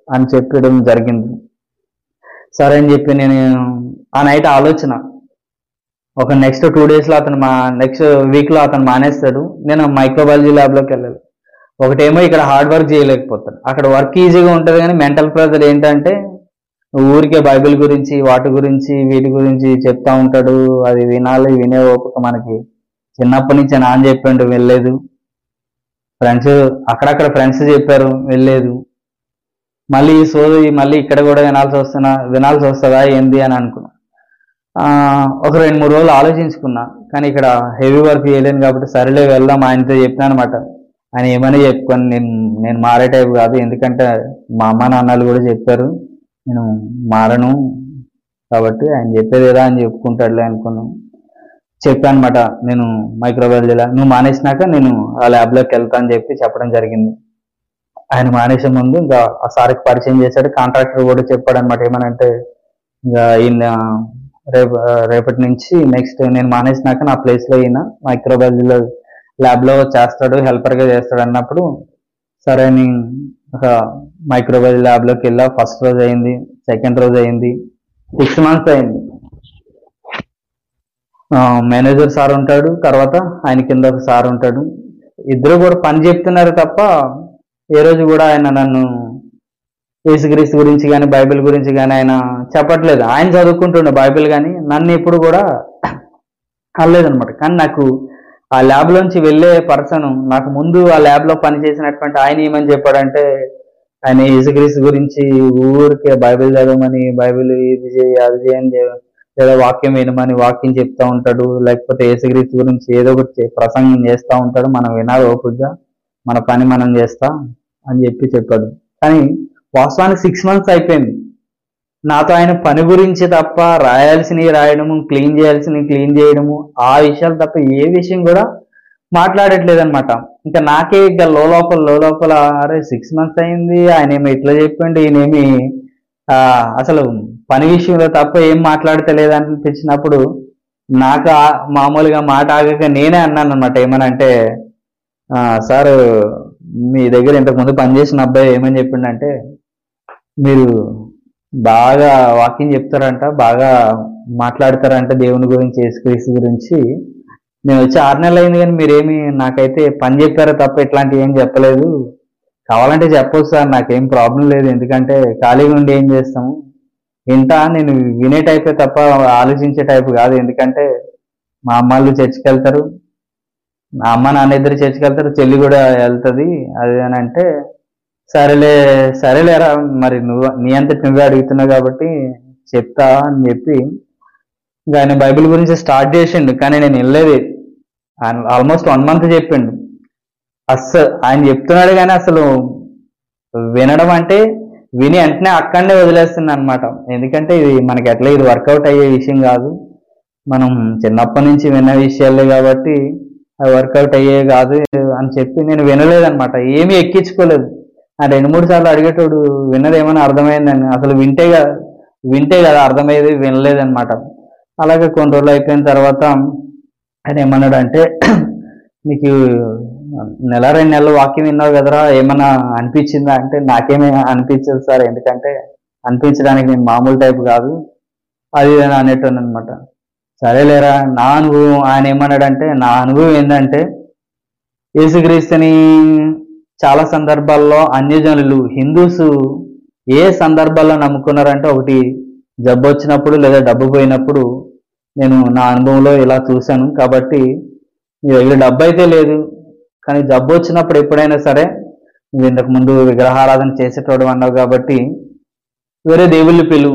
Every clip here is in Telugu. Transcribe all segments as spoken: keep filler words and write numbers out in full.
అని చెప్పడం జరిగింది. సరే అని చెప్పి నేను ఆ నైట్ ఆలోచన, ఒక నెక్స్ట్ టూ డేస్లో అతను మా నెక్స్ట్ వీక్లో అతను మానేస్తాడు, నేను మైక్రోబయాలజీ ల్యాబ్లోకి వెళ్ళాలి. ఒకటేమో ఇక్కడ హార్డ్ వర్క్ చేయలేకపోతాను, అక్కడ వర్క్ ఈజీగా ఉంటుంది కానీ మెంటల్ ప్రెజర్ ఏంటంటే ఊరికే బైబిల్ గురించి వాటి గురించి వీటి గురించి చెప్తా ఉంటాడు, అది వినాలి, వినే ఓపిక మనకి చిన్నప్పటి నుంచి నాన్న చెప్పిండు వెళ్ళలేదు, ఫ్రెండ్స్ అక్కడక్కడ ఫ్రెండ్స్ చెప్పారు వెళ్ళలేదు, మళ్ళీ ఈ సోది మళ్ళీ ఇక్కడ కూడా వినాల్సి వస్తున్నా వినాల్సి వస్తుందా ఏంది అని అనుకున్నా. ఒక రెండు మూడు రోజులు ఆలోచించుకున్నా, కానీ ఇక్కడ హెవీ వర్క్ చేయలేను కాబట్టి సరేలే వెళ్దాం ఆయనతో చెప్పినా అనమాట. ఆయన ఏమని చెప్పుకొని నేను నేను మారే టైప్ కాదు, ఎందుకంటే మా అమ్మ నాన్నలు కూడా చెప్పారు నేను మారను కాబట్టి ఆయన చెప్పేది ఏదా అని చెప్పుకుంటాడులే అనుకున్నాను. చెప్పాను అనమాట, నేను మైక్రోబయాలజీ ల్యాబ్ నువ్వు మానేసినాక నేను ఆ ల్యాబ్లోకి వెళ్తా అని చెప్పి చెప్పడం జరిగింది. ఆయన మానేసే ముందు ఇంకా ఆ సార్కి పరిచయం చేశాడు, కాంట్రాక్టర్ కూడా చెప్పాడు అనమాట. ఏమనంటే ఇంకా ఈయన రేపు రేపటి నుంచి నెక్స్ట్ నేను మానేసినాక నా ప్లేస్లో ఈయన మైక్రోబయాలజీలో ల్యాబ్లో చేస్తాడు, హెల్పర్గా చేస్తాడు అన్నప్పుడు సరే అని ఒక మైక్రోబయాలజీ ల్యాబ్లోకి వెళ్ళా. ఫస్ట్ రోజు అయింది, సెకండ్ రోజు అయింది, సిక్స్ మంత్స్ అయింది. మేనేజర్ సార్ ఉంటాడు, తర్వాత ఆయన కింద ఒక సార్ ఉంటాడు, ఇద్దరు కూడా పని చెప్తున్నారు తప్ప ఏ రోజు కూడా ఆయన నన్ను యేసుక్రీస్తు గురించి కానీ బైబిల్ గురించి కానీ ఆయన చెప్పట్లేదు. ఆయన చదువుకుంటుండే బైబిల్, కానీ నన్ను ఎప్పుడు కూడా అనలేదనమాట. కానీ నాకు ఆ ల్యాబ్లోంచి వెళ్ళే పర్సన్ నాకు ముందు ఆ ల్యాబ్లో పనిచేసినటువంటి ఆయన ఏమని చెప్పాడంటే, ఆయన యేసుక్రీస్తు గురించి ఊరికే బైబిల్ చదవమని, బైబిల్ ఇది చేయి అది చేయని, ఏదో వాక్యం వినమని వాక్యం చెప్తా ఉంటాడు, లేకపోతే యేసుక్రీస్తు గురించి ఏదో ఒకటి ప్రసంగం చేస్తూ ఉంటాడు, మనం వినాలి ఓపికగా, మన పని మనం చేస్తా అని చెప్పి చెప్పాడు. కానీ వాస్తవానికి సిక్స్ మంత్స్ అయిపోయింది, నాతో ఆయన పని గురించి తప్ప రాయాల్సినవి రాయడము, క్లీన్ చేయాల్సినవి క్లీన్ చేయడము, ఆ విషయాలు తప్ప ఏ విషయం కూడా మాట్లాడట్లేదు అనమాట. ఇంకా నాకే ఇక లోపల లోపల అరే సిక్స్ మంత్స్ అయింది, ఆయన ఏమో ఇట్లా చెప్పిండు, ఈయనేమి ఆ అసలు పని విషయంలో తప్ప ఏం మాట్లాడతలేదు అనిపించినప్పుడు నాకు మామూలుగా మాట ఆగక నేనే అన్నాను అనమాట. ఏమనంటే, సార్ మీ దగ్గర ఇంతకుముందు పనిచేసిన అబ్బాయి ఏమని చెప్పిండంటే, మీరు బాగా వాకింగ్ చెప్తారంట, బాగా మాట్లాడతారంట దేవుని గురించి, యేసుక్రీస్తు గురించి, నేను వచ్చి ఆరు నెలలు అయింది కానీ మీరేమి నాకైతే పని చెప్పారో తప్ప ఇట్లాంటివి ఏం చెప్పలేదు, కావాలంటే చెప్పొచ్చు సార్, నాకేం ప్రాబ్లం లేదు, ఎందుకంటే ఖాళీగా ఉండి ఏం చేస్తాము, ఇంట నేను వినే టైపే తప్ప ఆలోచించే టైపు కాదు, ఎందుకంటే మా అమ్మాళ్ళు చర్చికి వెళ్తారు, మా అమ్మ నాన్న ఇద్దరు చర్చికి వెళ్తారు, చెల్లి కూడా వెళ్తుంది, అది అని అంటే సరేలే సరేలేరా మరి నువ్వు నీ అంతటి నువ్వే అడుగుతున్నావు కాబట్టి చెప్తా అని చెప్పి ఇంకా ఆయన బైబిల్ గురించి స్టార్ట్ చేసిండు. కానీ నేను వెళ్ళలేదు, ఆల్మోస్ట్ వన్ మంత్ చెప్పిండు, అస్సలు ఆయన చెప్తున్నాడు కానీ అసలు వినడం అంటే విని వెంటనే అక్కడనే వదిలేస్తుంది అనమాట. ఎందుకంటే ఇది మనకి ఎట్లా ఇది వర్కౌట్ అయ్యే విషయం కాదు, మనం చిన్నప్పటి నుంచి విన్న విషయాలే కాబట్టి అవి వర్కౌట్ అయ్యే కాదు అని చెప్పి నేను వినలేదనమాట, ఏమీ ఎక్కించుకోలేదు. ఆ రెండు మూడు సార్లు అడిగేటోడు విన్నది ఏమైనా అర్థమైందని, అసలు వింటే కదా వింటే కదా అర్థమయ్యేది, వినలేదనమాట. అలాగే కొన్ని రోజులు అయిపోయిన తర్వాత ఆయన ఏమన్నాడు అంటే, నీకు నెల రెండు నెలలు వాక్యం విన్నావు కదరా, ఏమన్నా అనిపించిందా అంటే, నాకేమీ అనిపించదు సార్, ఎందుకంటే అనిపించడానికి నేను మామూలు టైప్ కాదు, అది అని అనేటోను అనమాట. సరేలేరా నా అనుభవం, ఆయన ఏమన్నాడంటే, నా అనుభవం ఏంటంటే యేసుక్రీస్తుని చాలా సందర్భాల్లో అన్యజనులు హిందూస్ ఏ సందర్భాల్లో నమ్ముకున్నారంటే, ఒకటి జబ్బు వచ్చినప్పుడు లేదా డబ్బు పోయినప్పుడు, నేను నా అనుభవంలో ఇలా చూశాను కాబట్టి మీ దగ్గర డబ్బు అయితే లేదు కానీ జబ్బు వచ్చినప్పుడు ఎప్పుడైనా సరే నువ్వు ఇంతకు ముందు విగ్రహారాధన చేసేటోడు అన్నావు కాబట్టి వేరే దేవుళ్ళు పిలువు,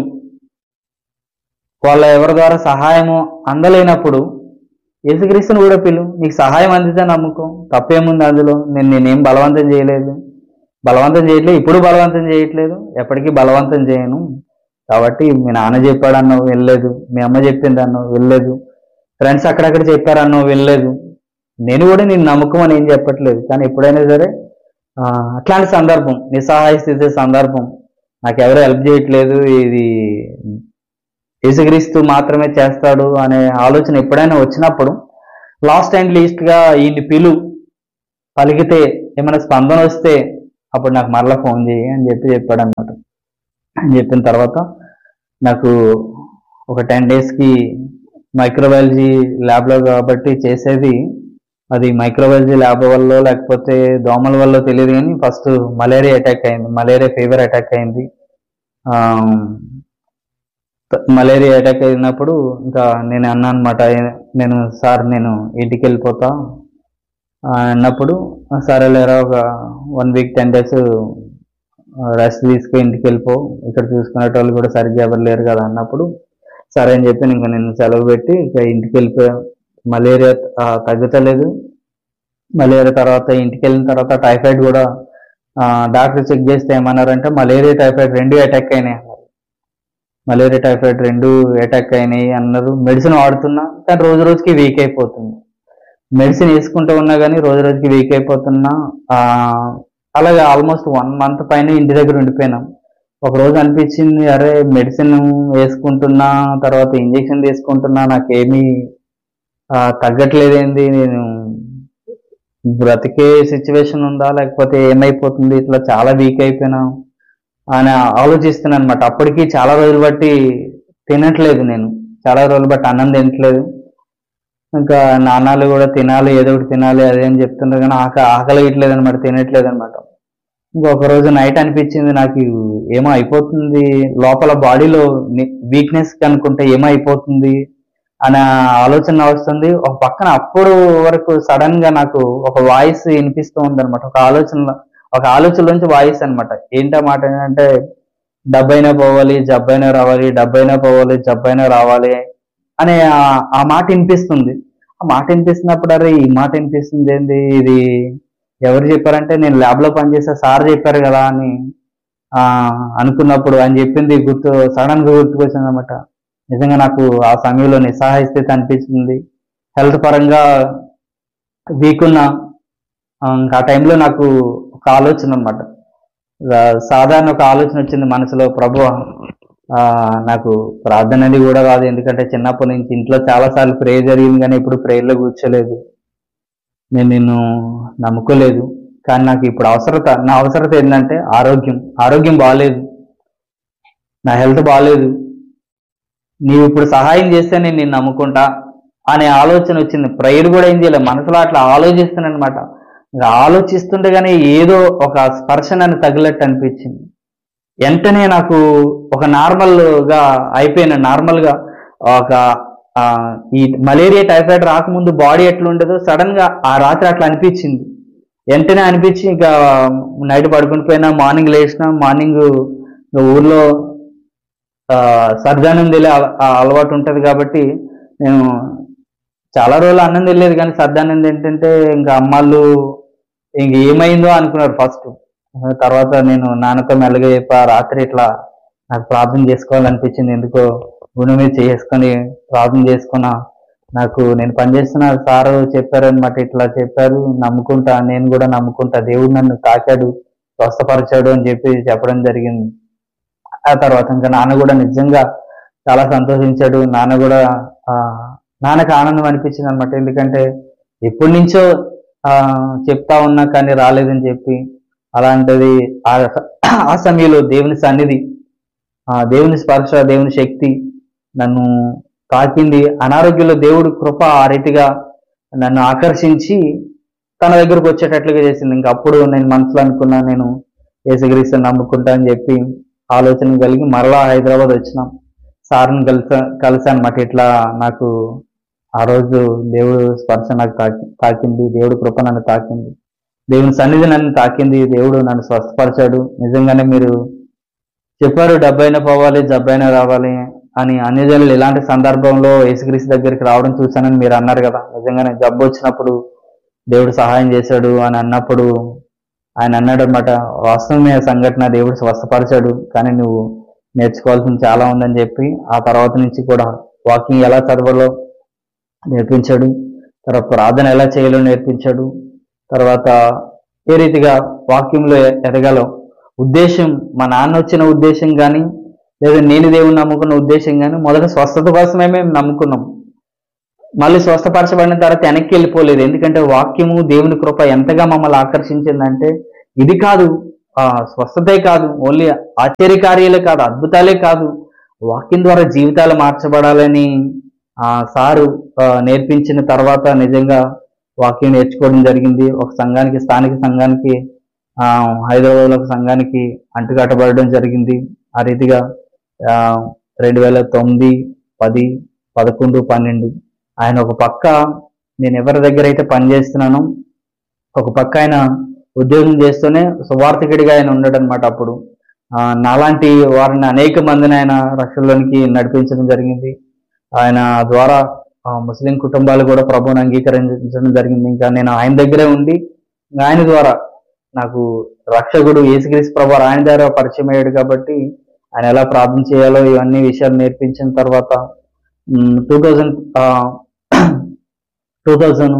వాళ్ళ ఎవరి ద్వారా సహాయము అందలేనప్పుడు యేసుక్రీస్తుని కూడా పిలువు, నీకు సహాయం అందితే నమ్ముకో, తప్పేముంది అందులో, నేను నేనేం బలవంతం చేయలేదు, బలవంతం చేయట్లేదు, ఇప్పుడు బలవంతం చేయట్లేదు, ఎప్పటికీ బలవంతం చేయను, కాబట్టి మీ నాన్న చెప్పాడు అన్నావు వెళ్ళలేదు, మీ అమ్మ చెప్పింది అన్నావు వెళ్ళలేదు, ఫ్రెండ్స్ అక్కడక్కడ చెప్పారు అన్నావు వెళ్ళలేదు, నేను కూడా నేను నమ్మకం అని ఏం చెప్పట్లేదు. కానీ ఎప్పుడైనా సరే అట్లాంటి సందర్భం, నిస్సహాయ స్థితి సందర్భం, నాకు ఎవరు హెల్ప్ చేయట్లేదు, ఇది యేసుక్రీస్తు మాత్రమే చేస్తాడు అనే ఆలోచన ఎప్పుడైనా వచ్చినప్పుడు లాస్ట్ అండ్ లీస్ట్గా ఈయన్ని పిలు, పలికితే ఏమైనా స్పందన వస్తే అప్పుడు నాకు మరలా ఫోన్ చేయి అని చెప్పి చెప్పాడు అనమాట. అని చెప్పిన తర్వాత నాకు ఒక టెన్ డేస్కి మైక్రోబయాలజీ ల్యాబ్లో కాబట్టి చేసేది, అది మైక్రోబయాలజీ ల్యాబ్ వల్ల లేకపోతే దోమల వల్ల తెలియదు కానీ ఫస్ట్ మలేరియా అటాక్ అయింది, మలేరియా ఫీవర్ అటాక్ అయింది. మలేరియా అటాక్ అయినప్పుడు ఇంకా నేను అన్నా అనమాట, నేను సార్ నేను ఇంటికి వెళ్ళిపోతా అన్నప్పుడు, సరే లేరా ఒక one week ten days rest తీసుకుని ఇంటికి వెళ్ళిపో, ఇక్కడ చూసుకునేటోళ్ళు కూడా సరిగ్గా ఎవరు లేరు కదా అన్నప్పుడు సరే అని చెప్పి ఇంకా నేను సెలవు పెట్టి ఇక ఇంటికి వెళ్ళిపోయా. మలేరియా తగ్గుతలేదు. మలేరియా తర్వాత ఇంటికి వెళ్ళిన తర్వాత టైఫాయిడ్ కూడా డాక్టర్ చెక్ చేస్తే ఏమన్నారంటే మలేరియా టైఫాయిడ్ రెండు అటాక్ అయినాయి అన్నారు. మలేరియా టైఫాయిడ్ రెండు అటాక్ అయినాయి అన్నారు. మెడిసిన్ వాడుతున్నా కానీ రోజు రోజుకి వీక్ అయిపోతుంది. మెడిసిన్ వేసుకుంటూ ఉన్నా కానీ రోజు రోజుకి వీక్ అయిపోతున్నా. అలాగే ఆల్మోస్ట్ వన్ మంత్ పైన ఇంటి దగ్గర ఉండిపోయినాం. ఒక రోజు అనిపించింది, అరే మెడిసిన్ వేసుకుంటున్నా తర్వాత ఇంజక్షన్ తీసుకుంటున్నా నాకేమీ తగ్గట్లేదేంది, నేను బ్రతికే సిచ్యువేషన్ ఉందా లేకపోతే ఏమైపోతుంది, ఇట్లా చాలా వీక్ అయిపోయినా అని ఆలోచిస్తున్నాను అనమాట. అప్పటికి చాలా రోజులు బట్టి తినట్లేదు, నేను చాలా రోజులు బట్టి అన్నం తినట్లేదు. ఇంకా నాన్నలు కూడా తినాలి, ఏదో ఒకటి తినాలి అదేం చెప్తున్నారు కానీ ఆక ఆకలి ఇట్లేదు అనమాట, తినట్లేదు అనమాట. ఇంకొక రోజు నైట్ అనిపించింది నాకు ఏమో అయిపోతుంది లోపల బాడీలో వీక్నెస్ కనుకుంటే ఏమో అయిపోతుంది అనే ఆలోచన వస్తుంది. ఒక పక్కన అప్పుడు వరకు సడన్ గా నాకు ఒక వాయిస్ వినిపిస్తూ ఉంది అనమాట. ఒక ఆలోచన ఒక ఆలోచనలోంచి వాయిస్ అనమాట. ఏంటో మాట ఏంటంటే డబ్బైనా పోవాలి జబ్బైనా రావాలి, డబ్బైనా పోవాలి జబ్బైనా రావాలి అనే ఆ మాట వినిపిస్తుంది. ఆ మాట వినిపిస్తున్నప్పుడు అరే ఈ మాట వినిపిస్తుంది ఏంది, ఇది ఎవరు చెప్పారంటే నేను ల్యాబ్ లో పనిచేసే సార్ చెప్పారు కదా అని ఆ అనుకున్నప్పుడు అని చెప్పింది గుర్తు సడన్ గా గుర్తుకొచ్చింది అనమాట. నిజంగా నాకు ఆ సమయంలో నిస్సహాయ స్థితి అనిపించింది. హెల్త్ పరంగా వీక్ ఉన్న ఆ టైంలో నాకు ఒక ఆలోచన అనమాట, సాధారణ ఒక ఆలోచన వచ్చింది మనసులో, ప్రభు ఆ నాకు ప్రార్థన అనేది కూడా కాదు, ఎందుకంటే చిన్నప్పటి నుంచి ఇంట్లో చాలాసార్లు ప్రే జరిగింది కానీ ఇప్పుడు ప్రేయర్లో కూర్చోలేదు, నేను నిన్ను నమ్ముకోలేదు. కానీ నాకు ఇప్పుడు అవసరత నా అవసరత ఏంటంటే ఆరోగ్యం ఆరోగ్యం బాగాలేదు, నా హెల్త్ బాగాలేదు, నీవు ఇప్పుడు సహాయం చేస్తే నేను నిన్ను నమ్ముకుంటా అనే ఆలోచన వచ్చింది. ప్రేయర్ కూడా ఏం చేయలేదు, మనసులో అట్లా ఆలోచిస్తున్నాను అనమాట. ఇంకా ఆలోచిస్తుంటే కానీ ఏదో ఒక స్పర్శ నన్ను తగిలట్టు అనిపించింది. వెంటనే నాకు ఒక నార్మల్గా అయిపోయిన నార్మల్గా ఒక ఈ మలేరియా టైఫాయిడ్ రాకముందు బాడీ ఎట్లా ఉండేదో సడన్ గా ఆ రాత్రి అట్లా అనిపించింది. వెంటనే అనిపించి ఇంకా నైట్ పడుకుని పోయినా, మార్నింగ్ లేచిన, మార్నింగ్ ఊర్లో సర్దానం తెలియ అలవాటు ఉంటుంది కాబట్టి నేను చాలా రోజులు అన్నం తెలియదు కానీ సర్దానం ఏంటంటే ఇంకా అమ్మాళ్ళు ఇంక ఏమైందో అనుకున్నారు ఫస్ట్. తర్వాత నేను నాన్నతో మెల్లగా చెప్పా, రాత్రి ఇట్లా నాకు ప్రార్థన చేసుకోవాలనిపించింది, ఎందుకో గుణం మీద చేసుకొని ప్రార్థన చేసుకున్నా, నాకు నేను పనిచేస్తున్న సారు చెప్పారనమాట, ఇట్లా చెప్పారు నమ్ముకుంటా, నేను కూడా నమ్ముకుంటా, దేవుడు నన్ను తాకాడు స్వస్థపరిచాడు అని చెప్పి చెప్పడం జరిగింది. ఆ తర్వాత ఇంకా నాన్న కూడా నిజంగా చాలా సంతోషించాడు. నాన్న కూడా ఆ నాన్నకు ఆనందం అనిపించింది అనమాట, ఎందుకంటే ఎప్పటి నుంచో ఆ చెప్తా ఉన్నా కానీ రాలేదని చెప్పి. అలాంటిది ఆ సమయంలో దేవుని సన్నిధి, ఆ దేవుని స్పర్శ, దేవుని శక్తి నన్ను తాకింది. అనారోగ్యంలో దేవుడు కృప ఆ రీతిగా నన్ను ఆకర్షించి తన దగ్గరకు వచ్చేటట్లుగా చేసింది. ఇంకా అప్పుడు నేను మనసులో అనుకున్నా, నేను యేసుక్రీస్తుని నమ్ముకుంటా అని చెప్పి ఆలోచన కలిగి మరలా హైదరాబాద్ వచ్చినాం. సార్ని కలిసా కలిసా అనమాట. ఇట్లా నాకు ఆ రోజు దేవుడు స్పర్శ నాకు తాకి తాకింది దేవుడు కృప నన్ను తాకింది, దేవుని సన్నిధి నన్ను తాకింది, దేవుడు నన్ను స్వస్థపరిచాడు. నిజంగానే మీరు చెప్పారు డబ్బైనా పోవాలి జబ్బైనా రావాలి అని. అన్ని జనులు ఇలాంటి సందర్భంలో యేసుక్రీస్తు దగ్గరికి రావడం చూశానని మీరు అన్నారు కదా. నిజంగానే జబ్బు వచ్చినప్పుడు దేవుడు సహాయం చేశాడు అని అన్నప్పుడు ఆయన అన్నాడు అనమాట, వాస్తవమే సంఘటన, దేవుడు స్వస్థపరిచాడు కానీ నువ్వు నేర్చుకోవాల్సింది చాలా ఉందని చెప్పి ఆ తర్వాత నుంచి కూడా వాకింగ్ ఎలా చదవాలో నేర్పించాడు, తర్వాత ప్రార్థన ఎలా చేయాలో నేర్పించాడు, తర్వాత ఏ రీతిగా వాక్యంలో ఎదగాలో ఉద్దేశం, మా నాన్న వచ్చిన ఉద్దేశం కానీ లేదా నేను దేవుని నమ్ముకున్న ఉద్దేశం కానీ మొదట స్వస్థత కోసమే మేము నమ్ముకున్నాం. మళ్ళీ స్వస్థపరచబడిన తర్వాత వెనక్కి వెళ్ళిపోలేదు. ఎందుకంటే వాక్యము దేవుని కృప ఎంతగా మమ్మల్ని ఆకర్షించిందంటే ఇది కాదు స్వస్థతే కాదు, ఓన్లీ ఆశ్చర్యకార్యాలే కాదు, అద్భుతాలే కాదు, వాక్యం ద్వారా జీవితాలు మార్చబడాలని ఆ సారు నేర్పించిన తర్వాత నిజంగా వాక్యం నేర్చుకోవడం జరిగింది. ఒక సంఘానికి, స్థానిక సంఘానికి, ఆ హైదరాబాద్లో ఒక సంఘానికి అంటుకట్టబడడం జరిగింది. ఆ రీతిగా ఆ రెండు వేల తొమ్మిది పది పదకొండు పన్నెండు ఆయన ఒక పక్క నేను ఎవరి దగ్గర అయితే పనిచేస్తున్నానో ఒక పక్క ఆయన ఉద్యోగం చేస్తూనే సువార్థకుడిగా ఆయన ఉన్నాడు అనమాట. అప్పుడు ఆ నాలాంటి వారిని అనేక మందిని ఆయన రక్షణలోనికి నడిపించడం జరిగింది. ఆయన ద్వారా ముస్లిం కుటుంబాలు కూడా ప్రభువుని అంగీకరించడం జరిగింది. ఇంకా నేను ఆయన దగ్గరే ఉండి ఆయన ద్వారా నాకు రక్షకుడు యేసుక్రీస్తు ప్రభు ఆయన ద్వారా పరిచయం అయ్యాడు కాబట్టి ఆయన ఎలా ప్రార్థన చేయాలో ఇవన్నీ విషయాలు నేర్పించిన తర్వాత టూ థౌజండ్ టూ థౌజండ్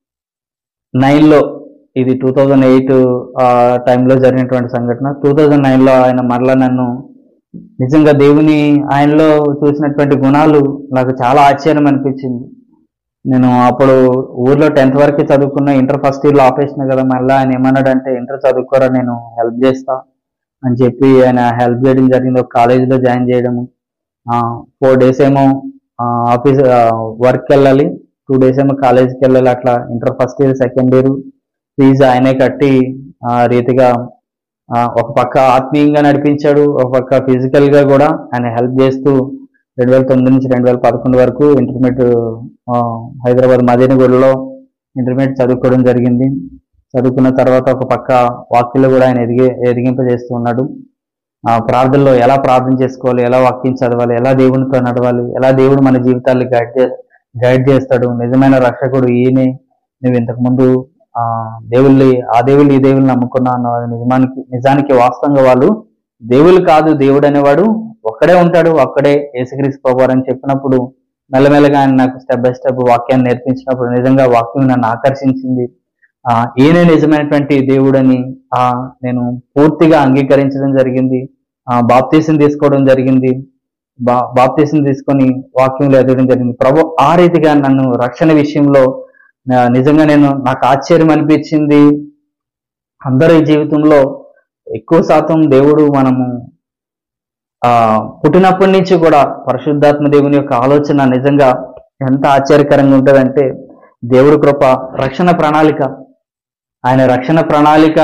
నైన్లో ఇది టూ థౌజండ్ ఎయిట్ టైంలో జరిగినటువంటి సంఘటన. టూ థౌజండ్ నైన్లో ఆయన మరలా నన్ను నిజంగా దేవుని ఆయనలో చూసినటువంటి గుణాలు నాకు చాలా ఆశ్చర్యం అనిపించింది. నేను అప్పుడు ఊర్లో టెన్త్ వరకు చదువుకున్న, ఇంటర్ ఫస్ట్ ఇయర్లో ఆపేసిన కదా, మళ్ళీ ఆయన ఏమన్నాడంటే ఇంటర్ చదువుకోరా నేను హెల్ప్ చేస్తా అని చెప్పి ఆయన హెల్ప్ చేయడం జరిగింది. ఒక కాలేజీలో జాయిన్ చేయడము, ఫోర్ డేస్ ఏమో ఆఫీస్ వర్క్కి వెళ్ళాలి, టూ డేస్ ఏమో కాలేజీకి వెళ్ళాలి. అట్లా inter first year second year fee ఆయనే కట్టి ఆ రీతిగా ఒక పక్క ఆత్మీయంగా నడిపించాడు, ఒక పక్క ఫిజికల్ గా కూడా ఆయన హెల్ప్ చేస్తూ రెండు వేల తొమ్మిది నుంచి రెండు వేల పదకొండు వరకు ఇంటర్మీడియట్ హైదరాబాద్ మదీనగూడలో ఇంటర్మీడియట్ చదువుకోవడం జరిగింది. చదువుకున్న తర్వాత ఒక పక్క వాక్యంలో కూడా ఆయన ఎదిగి ఎదిగింపజేస్తూ ఉన్నాడు. ఆ ప్రార్థనలో ఎలా ప్రార్థన చేసుకోవాలి, ఎలా వాక్యం చదవాలి, ఎలా దేవునితో నడవాలి, ఎలా దేవుడు మన జీవితాన్ని గైడ్ గైడ్ చేస్తాడు, నిజమైన రక్షకుడు ఈయనే, నువ్వు ఇంతకుముందు ఆ దేవుళ్ళి ఆ దేవుళ్ళు ఈ దేవుళ్ళు నమ్ముకున్నా నిజానికి నిజానికి వాస్తవంగా వాళ్ళు దేవుళ్ళు కాదు, దేవుడు అనేవాడు ఒక్కడే ఉంటాడు, ఒక్కడే యేసుక్రీస్తు ప్రభువు అని చెప్పినప్పుడు మెల్లమెల్లగా ఆయన నాకు స్టెప్ బై స్టెప్ వాక్యాన్ని నేర్పించినప్పుడు నిజంగా వాక్యం నన్ను ఆకర్షించింది. ఆ ఈయనే నిజమైనటువంటి దేవుడని ఆ నేను పూర్తిగా అంగీకరించడం జరిగింది. ఆ బాప్తీసం తీసుకోవడం జరిగింది. బా బాప్తీసం తీసుకొని వాక్యంలో ఎదగడం జరిగింది. ప్రభు ఆ రీతిగా నన్ను రక్షణ విషయంలో నిజంగా నేను నాకు ఆశ్చర్యం అనిపించింది. అందరి జీవితంలో ఎక్కువ శాతం దేవుడు మనము ఆ పుట్టినప్పటి నుంచి కూడా పరిశుద్ధాత్మ దేవుని యొక్క ఆలోచన నిజంగా ఎంత ఆశ్చర్యకరంగా ఉంటుందంటే, దేవుడి కృప, రక్షణ ప్రణాళిక, ఆయన రక్షణ ప్రణాళిక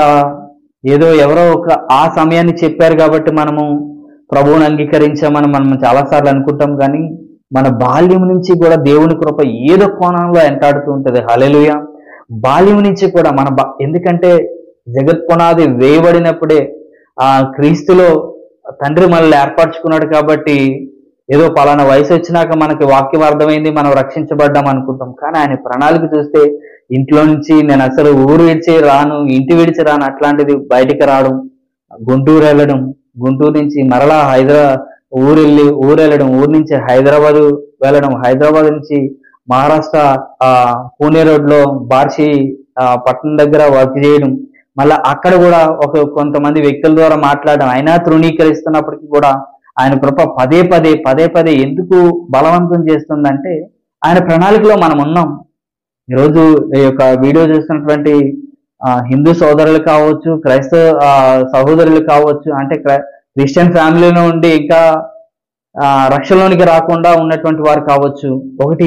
ఏదో ఎవరో ఒక ఆ సమయాన్ని చెప్పారు కాబట్టి మనము ప్రభువుని అంగీకరించామని మనం చాలాసార్లు అనుకుంటాం. కానీ మన బాల్యం నుంచి కూడా దేవుని కృప ఏదో కోణంలో ఎంటాడుతూ ఉంటుంది. హల్లెలూయా. బాల్యం నుంచి కూడా మన ఎందుకంటే జగత్ పునాది వేయబడినప్పుడే ఆ క్రీస్తులో తండ్రి మనల్ని ఏర్పరచుకున్నాడు కాబట్టి ఏదో పలానా వయసు వచ్చినాక మనకి వాక్యం అర్థమైంది, మనం రక్షించబడ్డాం అనుకుంటాం. కానీ ఆయన ప్రణాళిక చూస్తే ఇంట్లో నుంచి నేను అసలు ఊరు విడిచి రాను, ఇంటి విడిచి రాను, అట్లాంటిది బయటికి రావడం, గుంటూరు వెళ్ళడం, గుంటూరు నుంచి మరలా హైదరాబాద్ ఊరు వెళ్ళి ఊరు వెళ్ళడం, ఊరు నుంచి హైదరాబాద్ వెళ్ళడం, హైదరాబాద్ నుంచి మహారాష్ట్ర ఆ పూణే రోడ్ లో బార్షి ఆ పట్టణం దగ్గర వర్క్ చేయడం, మళ్ళీ అక్కడ కూడా ఒక కొంతమంది వ్యక్తుల ద్వారా మాట్లాడడం, అయినా తృణీకరిస్తున్నప్పటికీ కూడా ఆయన కృప పదే పదే పదే పదే ఎందుకు బలవంతం చేస్తుందంటే ఆయన ప్రణాళికలో మనం ఉన్నాం. ఈరోజు ఈ యొక్క వీడియో చూస్తున్నటువంటి హిందూ సోదరులు కావచ్చు, క్రైస్తవ సహోదరులు కావచ్చు, అంటే క్రిస్టియన్ ఫ్యామిలీలో ఉండి ఇంకా రక్షణలోనికి రాకుండా ఉన్నటువంటి వారు కావచ్చు. ఒకటి,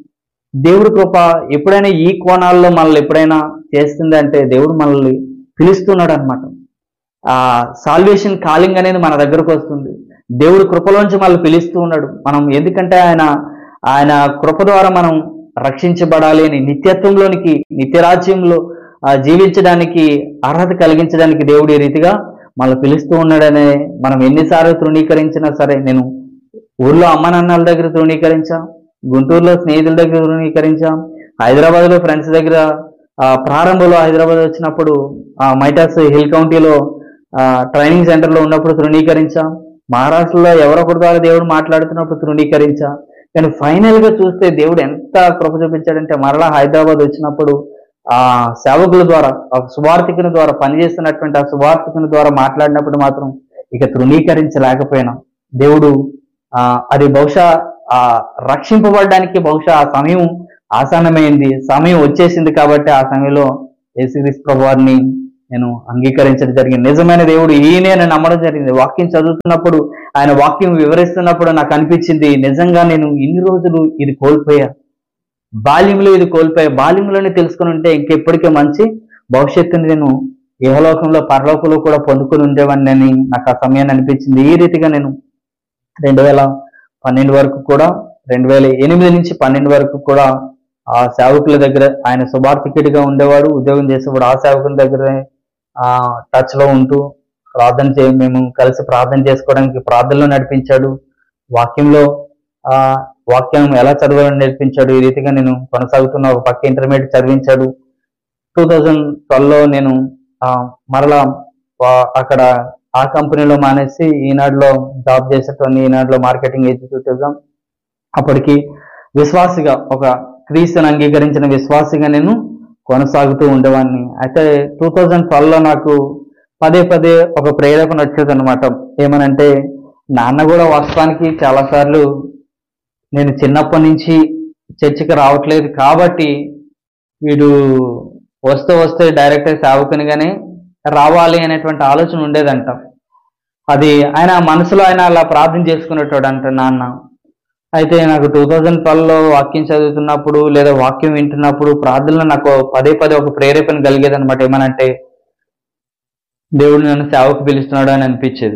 దేవుడి కృప ఎప్పుడైనా ఈ కోణాల్లో మనల్ని ఎప్పుడైనా చేస్తుంది అంటే దేవుడు మనల్ని పిలుస్తున్నాడు అనమాట. ఆ సాల్వేషన్ కాలింగ్ అనేది మన దగ్గరకు వస్తుంది. దేవుడు కృపలోంచి మనల్ని పిలుస్తూ ఉన్నాడు. మనం ఎందుకంటే ఆయన ఆయన కృప ద్వారా మనం రక్షించబడాలి అని, నిత్యత్వంలోనికి నిత్యరాజ్యంలో జీవించడానికి అర్హత కలిగించడానికి దేవుడు ఈ రీతిగా మనల్ని పిలుస్తూ ఉన్నాడనే మనం ఎన్నిసార్లు తృణీకరించినా సరే, నేను ఊర్లో అమ్మ నాన్నల దగ్గర తృణీకరించా, గుంటూరులో స్నేహితుల దగ్గర తృణీకరించాం, హైదరాబాద్లో ఫ్రెండ్స్ దగ్గర ప్రారంభంలో హైదరాబాద్ వచ్చినప్పుడు మైటాస్ హిల్ కౌంటీలో ట్రైనింగ్ సెంటర్లో ఉన్నప్పుడు తృణీకరించాం, మహారాష్ట్రలో ఎవరొకరి ద్వారా దేవుడు మాట్లాడుతున్నప్పుడు తృణీకరించా. కానీ ఫైనల్ గా చూస్తే దేవుడు ఎంత కృప చూపించాడంటే మరలా హైదరాబాద్ వచ్చినప్పుడు ఆ సేవకుల ద్వారా, ఆ సువార్థికుని ద్వారా పనిచేస్తున్నటువంటి ఆ సువార్థికుని ద్వారా మాట్లాడినప్పుడు మాత్రం ఇక తృణీకరించలేకపోయినా దేవుడు ఆ అది బహుశా ఆ రక్షింపబడడానికి బహుశా ఆ సమయం ఆసన్నమైంది, సమయం వచ్చేసింది కాబట్టి ఆ సమయంలో యేసుక్రీస్తు ప్రభువారిని నేను అంగీకరించడం జరిగింది. నిజమైన దేవుడు ఈయనే అని నమ్మడం జరిగింది. వాక్యం చదువుతున్నప్పుడు, ఆయన వాక్యం వివరిస్తున్నప్పుడు నాకు అనిపించింది, నిజంగా నేను ఇన్ని రోజులు ఇది కోల్పోయా, బాల్యంలో ఇది కోల్పోయా, బాల్యంలోనే తెలుసుకుని ఉంటే ఇంకెప్పటికే మంచి భవిష్యత్తుని నేను ఇహలోకంలో పరలోకంలో కూడా పొందుకొని ఉండేవాడిని అని నాకు ఆ సమయాన్ని అనిపించింది. ఈ రీతిగా నేను రెండు వేల పన్నెండు వరకు కూడా రెండు వేల ఎనిమిది నుంచి పన్నెండు వరకు కూడా ఆ సేవకుల దగ్గర, ఆయన సువార్థికుడిగా ఉండేవాడు, ఉద్యోగం చేసేవాడు. ఆ సేవకుల దగ్గర ఆ టచ్ లో ఉంటూ ప్రార్థన చే మేము కలిసి ప్రార్థన చేసుకోవడానికి ప్రార్థనలో నడిపించాడు. వాక్యంలో ఆ వాక్యం ఎలా చదవాలని నేర్పించాడు. ఈ రీతిగా నేను కొనసాగుతున్న ఒక పక్క ఇంటర్మీడియట్ చదివించాడు. టూ థౌజండ్ ట్వెల్వ్ లో నేను ఆ మరలా అక్కడ ఆ కంపెనీలో మానేసి ఈనాడులో జాబ్ చేసేటోని, ఈనాడులో మార్కెటింగ్ ఎగ్జిక్యూటివ్ గా, అప్పటికి విశ్వాసిగా, ఒక క్రీస్తుని అంగీకరించిన విశ్వాసిగా నేను కొనసాగుతూ ఉండేవాడిని. అయితే టూ థౌజండ్ ట్వెల్వ్ లో నాకు పదే పదే ఒక ప్రేరేపణ వచ్చేది అనమాట. ఏమనంటే, నాన్న కూడా వాస్తవానికి చాలాసార్లు నేను చిన్నప్పటి నుంచి చర్చికి రావట్లేదు కాబట్టి వీడు వస్తూ వస్తే డైరెక్ట్ సేవకునిగానే రావాలి అనేటువంటి ఆలోచన ఉండేదంట. అది ఆయన మనసులో ఆయన అలా ప్రార్థన చేసుకునేటోడు అంట నాన్న. అయితే నాకు టూ థౌజండ్ ట్వెల్వ్ లో వాక్యం చదువుతున్నప్పుడు లేదా వాక్యం వింటున్నప్పుడు ప్రార్థనలో నాకు పదే పదే ఒక ప్రేరేపణ కలిగేది అనమాట. ఏమనంటే, దేవుడు నన్ను సేవకు పిలుస్తున్నాడు అని అనిపించేది.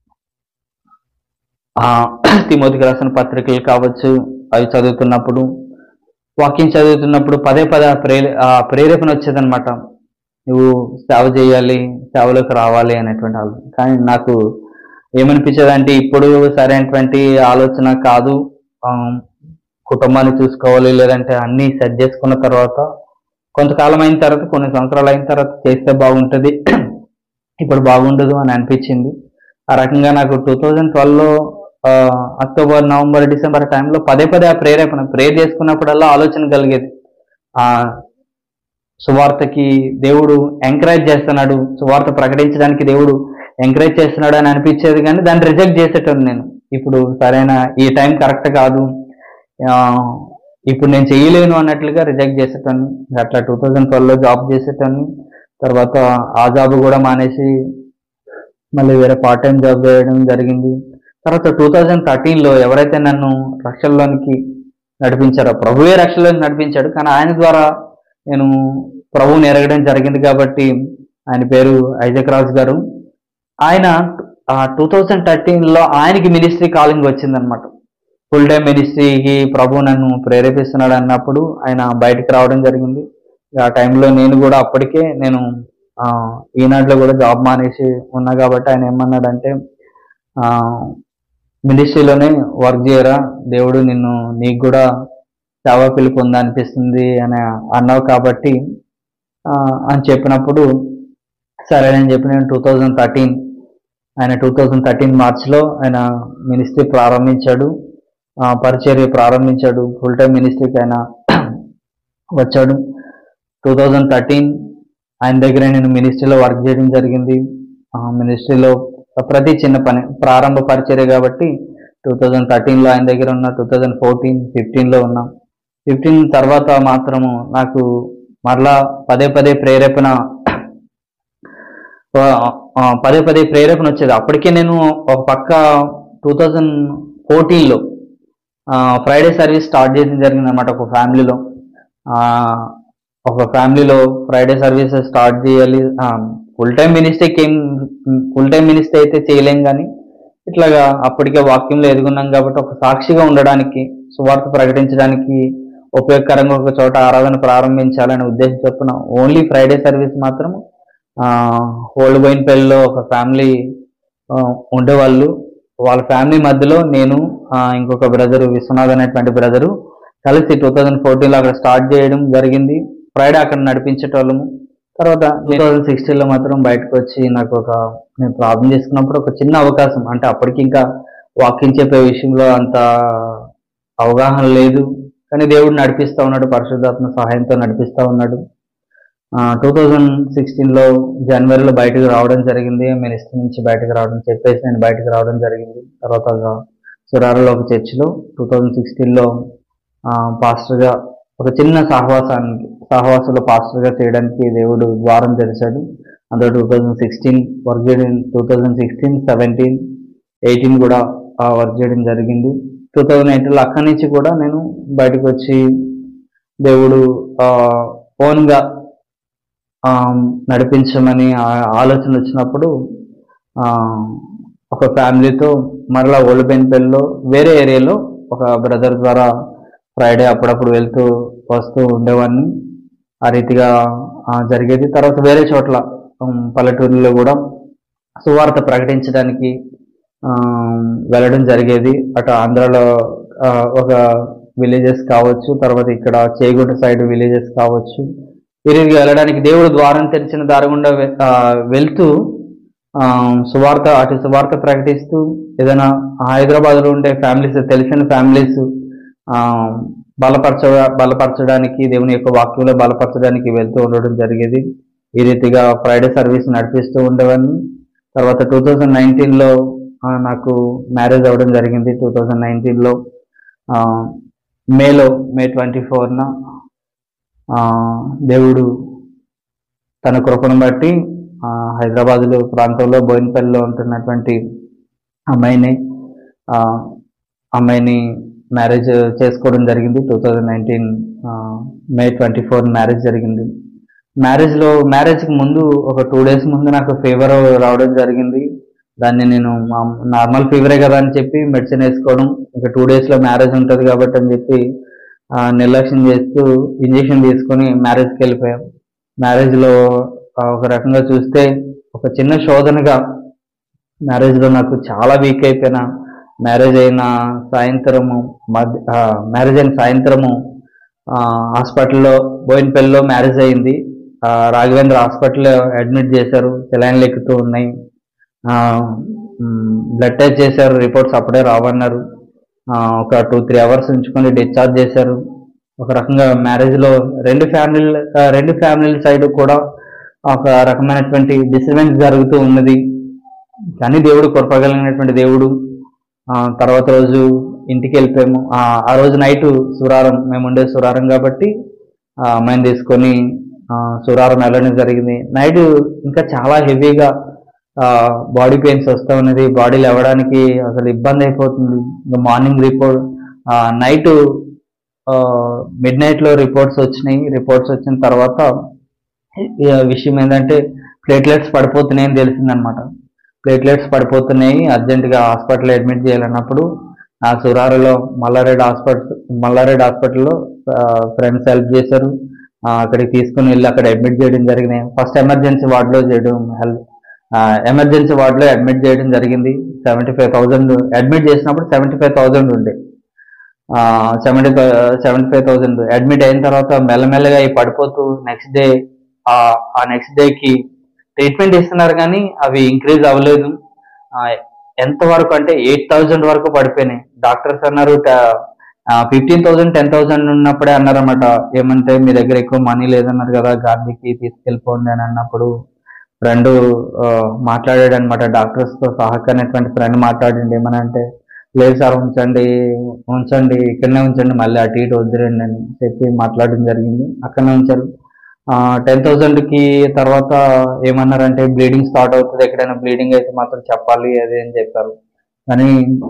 ఆ తిమోతికి రాసిన పత్రికలు కావచ్చు, అవి చదువుతున్నప్పుడు, వాక్యం చదువుతున్నప్పుడు పదే పదే ఆ ప్రే ఆ ప్రేరేపణ వచ్చేదనమాట. నువ్వు సేవ చేయాలి, సేవలోకి రావాలి అనేటువంటి ఆలోచన. కానీ నాకు ఏమనిపించేది అంటే, ఇప్పుడు సరైనటువంటి ఆలోచన కాదు, కుటుంబాన్ని చూసుకోవాలి, లేదంటే అన్ని సెట్ చేసుకున్న తర్వాత కొంతకాలం అయిన తర్వాత, కొన్ని సంవత్సరాలు అయిన తర్వాత చేస్తే బాగుంటుంది, ఇప్పుడు బాగుండదు అని అనిపించింది. ఆ రకంగా నాకు టూ థౌజండ్ ట్వెల్వ్ లో అక్టోబర్, నవంబర్, డిసెంబర్ టైంలో పదే పదే ఆ ప్రేరేపణ ప్రేర్ చేసుకున్నప్పుడల్లా ఆలోచన కలిగేది. ఆ సువార్తకి దేవుడు ఎంకరేజ్ చేస్తున్నాడు, సువార్త ప్రకటించడానికి దేవుడు ఎంకరేజ్ చేస్తున్నాడు అని అనిపించేది. కానీ దాన్ని రిజెక్ట్ చేసేటాను నేను. ఇప్పుడు సరైన ఈ టైం కరెక్ట్ కాదు, ఇప్పుడు నేను చేయలేను అన్నట్లుగా రిజెక్ట్ చేసేటాను. అట్లా టూ థౌజండ్ ట్వెల్వ్ లో జాబ్ చేసేటాను. తర్వాత ఆ జాబ్ కూడా మానేసి మళ్ళీ వేరే పార్ట్ టైం జాబ్ చేయడం జరిగింది. తర్వాత టూ థౌజండ్ థర్టీన్ లో ఎవరైతే నన్ను రక్షణలోనికి నడిపించారో, ప్రభువే రక్షణలోకి నడిపించాడు, కానీ ఆయన ద్వారా నేను ప్రభువుని ఎరగడం జరిగింది. కాబట్టి ఆయన పేరు ఐజక్ రాజు గారు. ఆయన టూ థౌజండ్ థర్టీన్ లో ఆయనకి మినిస్ట్రీ కాలింగ్ వచ్చిందనమాట. ఫుల్ టైం మినిస్ట్రీకి ప్రభు నన్ను ప్రేరేపిస్తున్నాడు అన్నప్పుడు ఆయన బయటకు రావడం జరిగింది. ఆ టైంలో నేను కూడా అప్పటికే నేను ఈనాడులో కూడా జాబ్ మానేసి ఉన్నా కాబట్టి ఆయన ఏమన్నాడంటే, మినిస్ట్రీలోనే వర్క్ చేయరా, దేవుడు నిన్ను నీకు కూడా సేవా పిలుపు ఉందా అనిపిస్తుంది అని అన్నావు కాబట్టి అని చెప్పినప్పుడు సరేనని చెప్పి నేను టూ థౌజండ్ థర్టీన్ ఆయన టూ థౌజండ్ థర్టీన్ మార్చ్లో ఆయన మినిస్ట్రీ ప్రారంభించాడు, పరిచర్య ప్రారంభించాడు. ఫుల్ టైం మినిస్ట్రీకి ఆయన వచ్చాడు. టూ థౌజండ్ థర్టీన్ ఆయన దగ్గర నేను మినిస్ట్రీలో వర్క్ చేయడం జరిగింది. మినిస్ట్రీలో ప్రతి చిన్న పని ప్రారంభ పరిచర్య కాబట్టి టూ థౌజండ్ థర్టీన్లో ఆయన దగ్గర ఉన్న, టూ థౌజండ్ ఫోర్టీన్ ఫిఫ్టీన్లో ఉన్నాం. ఫిఫ్టీన్ తర్వాత మాత్రము నాకు మరలా పదే పదే ప్రేరేపణ పదే పదే ప్రేరేపణ వచ్చేది. అప్పటికే నేను ఒక పక్క టూ థౌజండ్ ఫోర్టీన్లో ఫ్రైడే సర్వీస్ స్టార్ట్ చేయడం జరిగింది అనమాట. ఒక ఫ్యామిలీలో ఒక ఫ్యామిలీలో ఫ్రైడే సర్వీస్ స్టార్ట్ చేయాలి. ఫుల్ టైం మినిస్ట్రీకి ఏం ఫుల్ టైం మినిస్ట్రీ అయితే చేయలేం, కానీ ఇట్లాగా అప్పటికే వాక్యంలో ఎదుగున్నాం కాబట్టి ఒక సాక్షిగా ఉండడానికి, సువార్త ప్రకటించడానికి ఉపయోగకరంగా ఒక చోట ఆరాధన ప్రారంభించాలనే ఉద్దేశం చొప్పున ఓన్లీ ఫ్రైడే సర్వీస్ మాత్రం ఓల్డ్ బోయిన్పల్లిలో ఒక ఫ్యామిలీ ఉండేవాళ్ళు. వాళ్ళ ఫ్యామిలీ మధ్యలో నేను ఇంకొక బ్రదరు విశ్వనాథ్ అనేటువంటి బ్రదరు కలిసి టూ థౌజండ్ ఫోర్టీన్లో అక్కడ స్టార్ట్ చేయడం జరిగింది. ఫ్రైడే అక్కడ నడిపించేటోళ్ళము. తర్వాత టూ థౌజండ్ సిక్స్టీన్లో మాత్రం బయటకు వచ్చి నాకు ఒక నేను ప్రార్థన చేసుకున్నప్పుడు ఒక చిన్న అవకాశం, అంటే అప్పటికి ఇంకా వాక్యం చెప్పే విషయంలో అంత అవగాహన లేదు, కానీ దేవుడు నడిపిస్తూ ఉన్నాడు, పరిశుద్ధాత్మ సహాయంతో నడిపిస్తూ ఉన్నాడు. టూ థౌజండ్ సిక్స్టీన్లో జనవరిలో బయటకు రావడం జరిగింది. మినిస్ట్రీ నుంచి బయటకు రావడం చెప్పేసి నేను బయటకు రావడం జరిగింది. తర్వాత సురారులో ఒక చర్చిలో టూ థౌజండ్ సిక్స్టీన్లో పాస్టర్గా ఒక చిన్న సహవాసానికి సహవాసంలో పాస్టర్గా చేయడానికి దేవుడు ద్వారం తెరిచాడు. అందులో టూ థౌజండ్ సిక్స్టీన్ వర్క్ చేయడం, two thousand sixteen seventeen eighteen కూడా వర్క్ చేయడం జరిగింది. టూ థౌజండ్ ఎయిటీన్లో అక్కడి నుంచి కూడా నేను బయటకు వచ్చి దేవుడు ఓన్గా నడిపించమని ఆలోచన వచ్చినప్పుడు ఒక ఫ్యామిలీతో మరలా ఓల్డ్ బెన్పల్లిలో వేరే ఏరియాలో ఒక బ్రదర్ ద్వారా ఫ్రైడే అప్పుడప్పుడు వెళ్తూ వస్తూ ఉండేవాడిని. ఆ రీతిగా జరిగేది. తర్వాత వేరే చోట్ల పల్లెటూరులో కూడా సువార్త ప్రకటించడానికి వెళ్ళడం జరిగేది. అటు ఆంధ్రాలో ఒక విలేజెస్ కావచ్చు, తర్వాత ఇక్కడ చేగుంట సైడ్ విలేజెస్ కావచ్చు, ఈ రీతిగా వెళ్ళడానికి దేవుడు ద్వారం తెరిచిన దారి గుండా వెళ్తూ సువార్త అటు సువార్త ప్రకటిస్తూ ఏదైనా హైదరాబాద్లో ఉండే ఫ్యామిలీస్, తెలిసిన ఫ్యామిలీస్ బలపరచ బలపరచడానికి దేవుని యొక్క వాక్యంలో బలపరచడానికి వెళ్తూ ఉండడం జరిగేది. ఈ రీతిగా ఫ్రైడే సర్వీస్ నడిపిస్తూ ఉండేవాడిని. తర్వాత టూ థౌజండ్ నైన్టీన్లో నాకు మ్యారేజ్ అవ్వడం జరిగింది. టూ థౌజండ్ నైన్టీన్లో మేలో మే ట్వంటీ ఫోర్న దేవుడు తన కృపను బట్టి హైదరాబాద్లో ప్రాంతంలో బోయినపల్లిలో ఉంటున్నటువంటి అమ్మాయిని అమ్మాయిని మ్యారేజ్ చేసుకోవడం జరిగింది. Two thousand nineteen May twenty four marriage జరిగింది. మ్యారేజ్లో మ్యారేజ్కి ముందు ఒక టూ డేస్ ముందు నాకు ఫీవర్ రావడం జరిగింది. దాన్ని నేను నార్మల్ ఫీవరే కదా అని చెప్పి మెడిసిన్ వేసుకోవడం, ఇంకా టూ డేస్లో మ్యారేజ్ ఉంటుంది కాబట్టి అని చెప్పి నిర్లక్ష్యం చేస్తూ ఇంజెక్షన్ తీసుకొని మ్యారేజ్కి వెళ్ళిపోయాం. మ్యారేజ్లో ఒక రకంగా చూస్తే ఒక చిన్న శోధనగా మ్యారేజ్లో నాకు చాలా వీక్ అయిపోయినా, మ్యారేజ్ అయిన సాయంత్రము మధ్య మ్యారేజ్ అయిన సాయంత్రము హాస్పిటల్లో బోయినపల్లిలో మ్యారేజ్ అయింది. రాఘవేంద్ర హాస్పిటల్లో అడ్మిట్ చేశారు. సెలైన్లు ఎక్కుతూ ఉన్నాయి. బ్లడ్ టెస్ట్ చేశారు, రిపోర్ట్స్ అప్పుడే రావన్నారు. ఒక టూ త్రీ అవర్స్ ఉంచుకొని డిశ్చార్జ్ చేశారు. ఒక రకంగా మ్యారేజ్లో రెండు ఫ్యామిలీ రెండు ఫ్యామిలీల సైడ్ కూడా ఒక రకమైనటువంటి డిస్టర్బెన్స్ జరుగుతూ ఉన్నది. కానీ దేవుడు కృపగలిగినటువంటి దేవుడు. తర్వాత రోజు ఇంటికి వెళ్ళిపోయాము. ఆ రోజు నైట్ సురారం, మేము ఉండే సురారం కాబట్టి అమ్మాయిని తీసుకొని సురారం వెళ్ళడం జరిగింది. నైట్ ఇంకా చాలా హెవీగా బాడీ పెయిన్స్ వస్తూ ఉన్నది. బాడీ లేవడానికి అసలు ఇబ్బంది అయిపోతుంది. ఇంకా మార్నింగ్ రిపోర్ట్ నైట్ మిడ్ నైట్లో రిపోర్ట్స్ వచ్చినాయి. రిపోర్ట్స్ వచ్చిన తర్వాత విషయం ఏంటంటే ప్లేట్లెట్స్ పడిపోతున్నాయని తెలిసిందనమాట. ప్లేట్లెట్స్ పడిపోతున్నాయి, అర్జెంటుగా హాస్పిటల్లో అడ్మిట్ చేయాలన్నప్పుడు ఆ సురారులో మల్లారెడ్డి హాస్పిటల్ మల్లారెడ్డి హాస్పిటల్లో ఫ్రెండ్స్ హెల్ప్ చేశారు. అక్కడికి తీసుకుని వెళ్ళి అక్కడ అడ్మిట్ చేయడం జరిగింది. ఫస్ట్ ఎమర్జెన్సీ వార్డులో చేయడం హెల్ప్ ఎమర్జెన్సీ వార్డులో అడ్మిట్ చేయడం జరిగింది. సెవెంటీ ఫైవ్ థౌజండ్ అడ్మిట్ చేసినప్పుడు సెవెంటీ ఫైవ్ థౌజండ్ ఉండే seventy five seventy five thousand admit అయిన తర్వాత మెల్లమెల్లగా అవి పడిపోతూ నెక్స్ట్ డే ఆ నెక్స్ట్ డేకి ట్రీట్మెంట్ ఇస్తున్నారు కానీ అవి ఇంక్రీజ్ అవ్వలేదు. ఎంతవరకు అంటే ఎయిట్ థౌజండ్ వరకు పడిపోయినాయి. డాక్టర్స్ అన్నారు ఫిఫ్టీన్ థౌజండ్ టెన్ థౌజండ్ ఉన్నప్పుడే అన్నారన్నమాట. ఏమంటే మీ దగ్గర ఎక్కువ మనీ లేదన్నారు కదా, గాంధీకి తీసుకెళ్ళిపోండి అని అన్నప్పుడు ఫ్రెండ్ మాట్లాడాడు అనమాట. డాక్టర్స్తో సహకరినటువంటి ఫ్రెండ్ మాట్లాడండి. ఏమనంటే లేదు సార్ ఉంచండి ఉంచండి ఇక్కడనే ఉంచండి, మళ్ళీ అటు ఇటు వద్దురండి అని చెప్పి మాట్లాడడం జరిగింది. అక్కడనే ఉంచారు. టెన్ థౌజండ్కి తర్వాత ఏమన్నారంటే బ్లీడింగ్ స్టార్ట్ అవుతుంది, ఎక్కడైనా బ్లీడింగ్ అయితే మాత్రం చెప్పాలి అది అని చెప్పారు. కానీ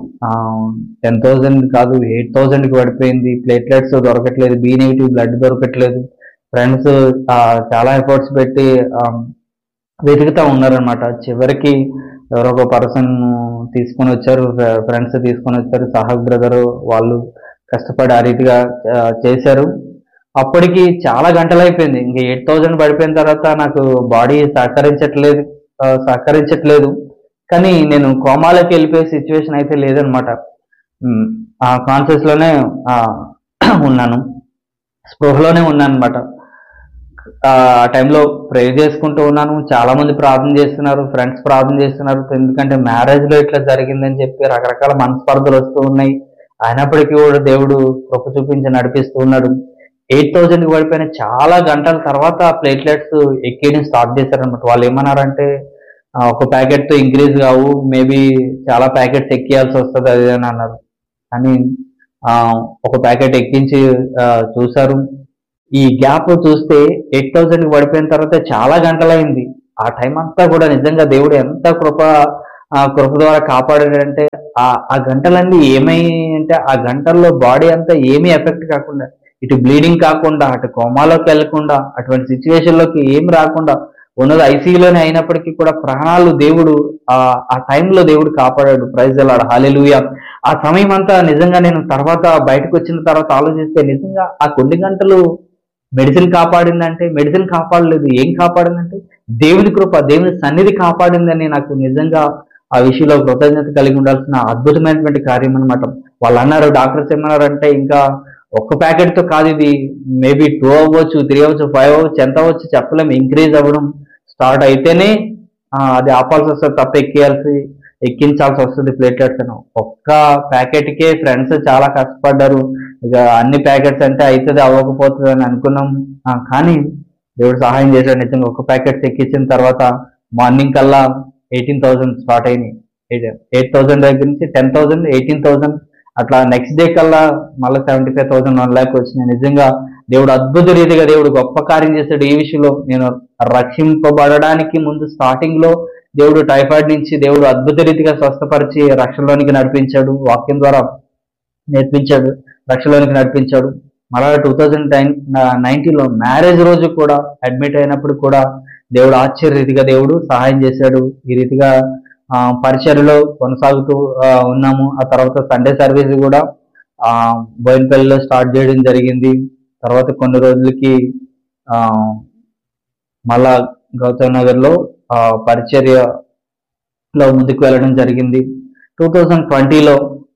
టెన్ థౌజండ్ కాదు ఎయిట్ థౌజండ్కి పడిపోయింది. ప్లేట్లెట్స్ దొరకట్లేదు, బి నెగిటివ్ బ్లడ్ దొరకట్లేదు. ఫ్రెండ్స్ చాలా ఎఫర్ట్స్ పెట్టి వెతుకుతూ ఉన్నారనమాట. చివరికి ఎవరో ఒక పర్సన్ తీసుకొని వచ్చారు, ఫ్రెండ్స్ తీసుకొని వచ్చారు, సాహబ్ బ్రదరు వాళ్ళు కష్టపడి ఆ రీతిగా చేశారు. అప్పటికి చాలా గంటలు అయిపోయింది. ఇంక ఎయిట్ థౌజండ్ పడిపోయిన తర్వాత నాకు బాడీ సహకరించట్లేదు సహకరించట్లేదు కానీ నేను కోమాలోకి వెళ్ళిపోయే సిచ్యువేషన్ అయితే లేదనమాట. ఆ కాన్షియస్లోనే ఉన్నాను, స్పృహలోనే ఉన్నాను అనమాట. ఆ టైంలో ప్రే చేసుకుంటూ ఉన్నాను. చాలా మంది ప్రార్థన చేస్తున్నారు, ఫ్రెండ్స్ ప్రార్థన చేస్తున్నారు. ఎందుకంటే మ్యారేజ్లో ఇట్లా జరిగిందని చెప్పి రకరకాల మనస్పర్ధలు వస్తూ ఉన్నాయి. అయినప్పటికీ కూడా దేవుడు కృప చూపించి నడిపిస్తూ ఉన్నాడు. ఎయిట్ థౌజండ్కి పడిపోయిన చాలా గంటల తర్వాత ప్లేట్లెట్స్ ఎక్కేయడం స్టార్ట్ చేశారనమాట. వాళ్ళు ఏమన్నారంటే ఒక ప్యాకెట్తో ఇంక్రీజ్ కావు, మేబీ చాలా ప్యాకెట్స్ ఎక్కియాల్సి వస్తుంది అది అని అన్నారు. కానీ ఒక ప్యాకెట్ ఎక్కించి చూశారు. ఈ గ్యాప్ చూస్తే ఎయిట్ థౌజండ్కి పడిపోయిన తర్వాత చాలా గంటలైంది. ఆ టైం అంతా కూడా నిజంగా దేవుడు ఎంత కృప ఆ కృప ద్వారా కాపాడాడంటే ఆ ఆ గంటలన్నీ ఏమై అంటే ఆ గంటల్లో బాడీ అంతా ఏమీ ఎఫెక్ట్ కాకుండా, ఇటు బ్లీడింగ్ కాకుండా, అటు కోమాలోకి వెళ్లకుండా, అటువంటి సిచ్యువేషన్ లోకి ఏం రాకుండా ఉన్నది ఐసీయూలోనే అయినప్పటికీ కూడా ప్రాణాలు దేవుడు ఆ ఆ టైంలో దేవుడు కాపాడాడు. ప్రైజ్ అలాడ్ హల్లెలూయా. ఆ సమయం అంతా నిజంగా నేను తర్వాత బయటకు వచ్చిన తర్వాత ఆలోచిస్తే నిజంగా ఆ కొన్ని గంటలు మెడిసిన్ కాపాడిందంటే మెడిసిన్ కాపాడలేదు, ఏం కాపాడిందంటే దేవుని కృప, దేవుని సన్నిధి కాపాడిందని నాకు నిజంగా ఆ విషయంలో కృతజ్ఞత కలిగి ఉండాల్సిన అద్భుతమైనటువంటి కార్యం అనమాట. వాళ్ళు అన్నారు, డాక్టర్స్ ఏమన్నారంటే ఇంకా ఒక్క ప్యాకెట్ తో కాదు ఇది, మేబీ టూ అవ్వచ్చు, త్రీ అవ్వచ్చు, ఫైవ్ అవ్వచ్చు, ఎంత అవ్వచ్చు చెప్పలేము. ఇంక్రీజ్ అవ్వడం స్టార్ట్ అయితేనే ఆ, అది ఆపాల్సి వస్తుంది తప్ప ఎక్కియాల్సి ఎక్కించాల్సి వస్తుంది ప్లేట్లెట్స్ అని. ఒక్క ప్యాకెట్ కే ఫ్రెండ్స్ చాలా కష్టపడ్డారు. ఇక అన్ని ప్యాకెట్స్ అంటే అవుతుంది అవ్వకపోతుంది అని అనుకున్నాం. ఆ, కానీ దేవుడు సహాయం చేశాడు. నిజంగా ఒక ప్యాకెట్స్ ఎక్కించిన తర్వాత మార్నింగ్ కల్లా ఎయిటీన్ థౌసండ్ స్టార్ట్ అయినాయి. ఎయిట్ థౌసండ్ దగ్గర నుంచి టెన్ థౌసండ్ ఎయిటీన్ థౌసండ్ అట్లా నెక్స్ట్ డే కల్లా మళ్ళీ seventy five thousand one lakh వచ్చినాయి. నిజంగా దేవుడు అద్భుత రీతిగా దేవుడు గొప్ప కార్యం చేశాడు ఈ విషయంలో. నేను రక్షింపబడడానికి ముందు స్టార్టింగ్ లో దేవుడు టైఫాయిడ్ నుంచి దేవుడు అద్భుత రీతిగా స్వస్థపరిచి రక్షణలోనికి నడిపించాడు, వాక్యం ద్వారా నేర్పించాడు, రక్షణలోనికి నడిపించాడు. మళ్ళా టూ థౌజండ్ నైన్ నైన్టీన్లో మ్యారేజ్ రోజు కూడా అడ్మిట్ అయినప్పుడు కూడా దేవుడు ఆశ్చర్య రీతిగా దేవుడు సహాయం చేశాడు. ఈ రీతిగా ఆ, పరిచర్యలో కొనసాగుతూ ఆ, ఉన్నాము. ఆ తర్వాత సండే సర్వీస్ కూడా ఆ బోయినపల్లిలో స్టార్ట్ చేయడం జరిగింది. తర్వాత కొన్ని రోజులకి ఆ మళ్ళా గౌతమ్ నగర్ లో ఆ పరిచర్యలో ముందుకు వెళ్ళడం జరిగింది. టూ థౌజండ్ ట్వంటీలో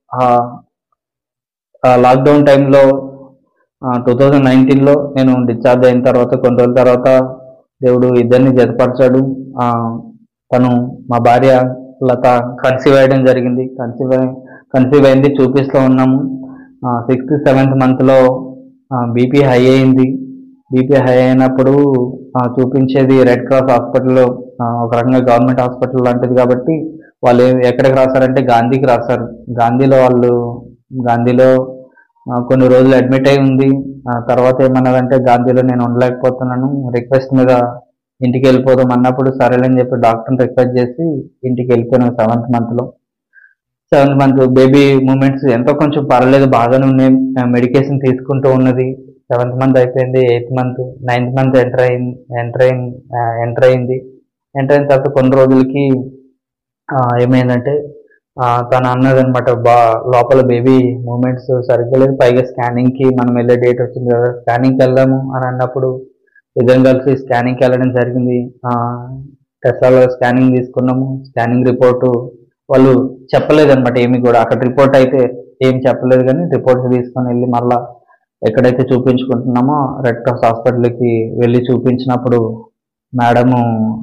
లాక్డౌన్ టైంలో టూ థౌజండ్ నైన్టీన్లో నేను డిశ్చార్జ్ అయిన తర్వాత కొన్ని రోజుల తర్వాత దేవుడు ఇద్దరిని జతపరిచాడు. ఆ, తను మా భార్య లత కన్సీవ్ అయ్యడం జరిగింది. కన్సీవ్ కన్సీవ్ అయింది, చూపిస్తూ ఉన్నాము. సిక్స్త్ సెవెంత్ మంత్లో బీపీ హై అయింది. బీపీ హై అయినప్పుడు ఆ, చూపించేది రెడ్ క్రాస్ హాస్పిటల్లో, ఒక రకంగా గవర్నమెంట్ హాస్పిటల్ లాంటిది కాబట్టి వాళ్ళు ఏ- ఎక్కడికి రాశారంటే గాంధీకి రాశారు. గాంధీలో వాళ్ళు గాంధీలో ఆ, కొన్ని రోజులు అడ్మిట్ అయి ఉంది. ఆ తర్వాత ఏమన్నదంటే గాంధీలో నేను ఉండలేకపోతున్నాను, రిక్వెస్ట్ మీద ఇంటికి వెళ్ళిపోదాం అన్నప్పుడు సరేలేని చెప్పి డాక్టర్ని రిక్వెస్ట్ చేసి ఇంటికి వెళ్ళిపోయాను సెవెంత్ మంత్లో. సెవెంత్ మంత్ బేబీ మూమెంట్స్ ఎంతో కొంచెం పర్లేదు, బాగానే ఉన్నాయి. మెడికేషన్ తీసుకుంటూ ఉన్నది. సెవెంత్ మంత్ అయిపోయింది, eighth month, ninth month enter అయింది ఎంటర్ అయింది ఎంటర్ అయింది ఎంటర్ అయిన తర్వాత కొన్ని రోజులకి ఆ, ఏమైందంటే ఆ, తను అన్నది అనమాట, బా లోపల బేబీ మూమెంట్స్ సరిగ్గా లేదు, పైగా స్కానింగ్ కి మనం వెళ్ళే డేట్ వచ్చింది కదా, స్కానింగ్కి వెళ్దాము అని అన్నప్పుడు ఇద్దరం కలిసి స్కానింగ్కి వెళ్ళడం జరిగింది. టెస్లాలో స్కానింగ్ తీసుకున్నాము. స్కానింగ్ రిపోర్టు వాళ్ళు చెప్పలేదన్నమాట ఏమి కూడా. అక్కడ రిపోర్ట్ అయితే ఏం చెప్పలేదు, కానీ రిపోర్ట్స్ తీసుకొని వెళ్ళి మళ్ళా ఎక్కడైతే చూపించుకుంటున్నామో రెడ్ క్రాస్ హాస్పిటల్కి వెళ్ళి చూపించినప్పుడు మేడము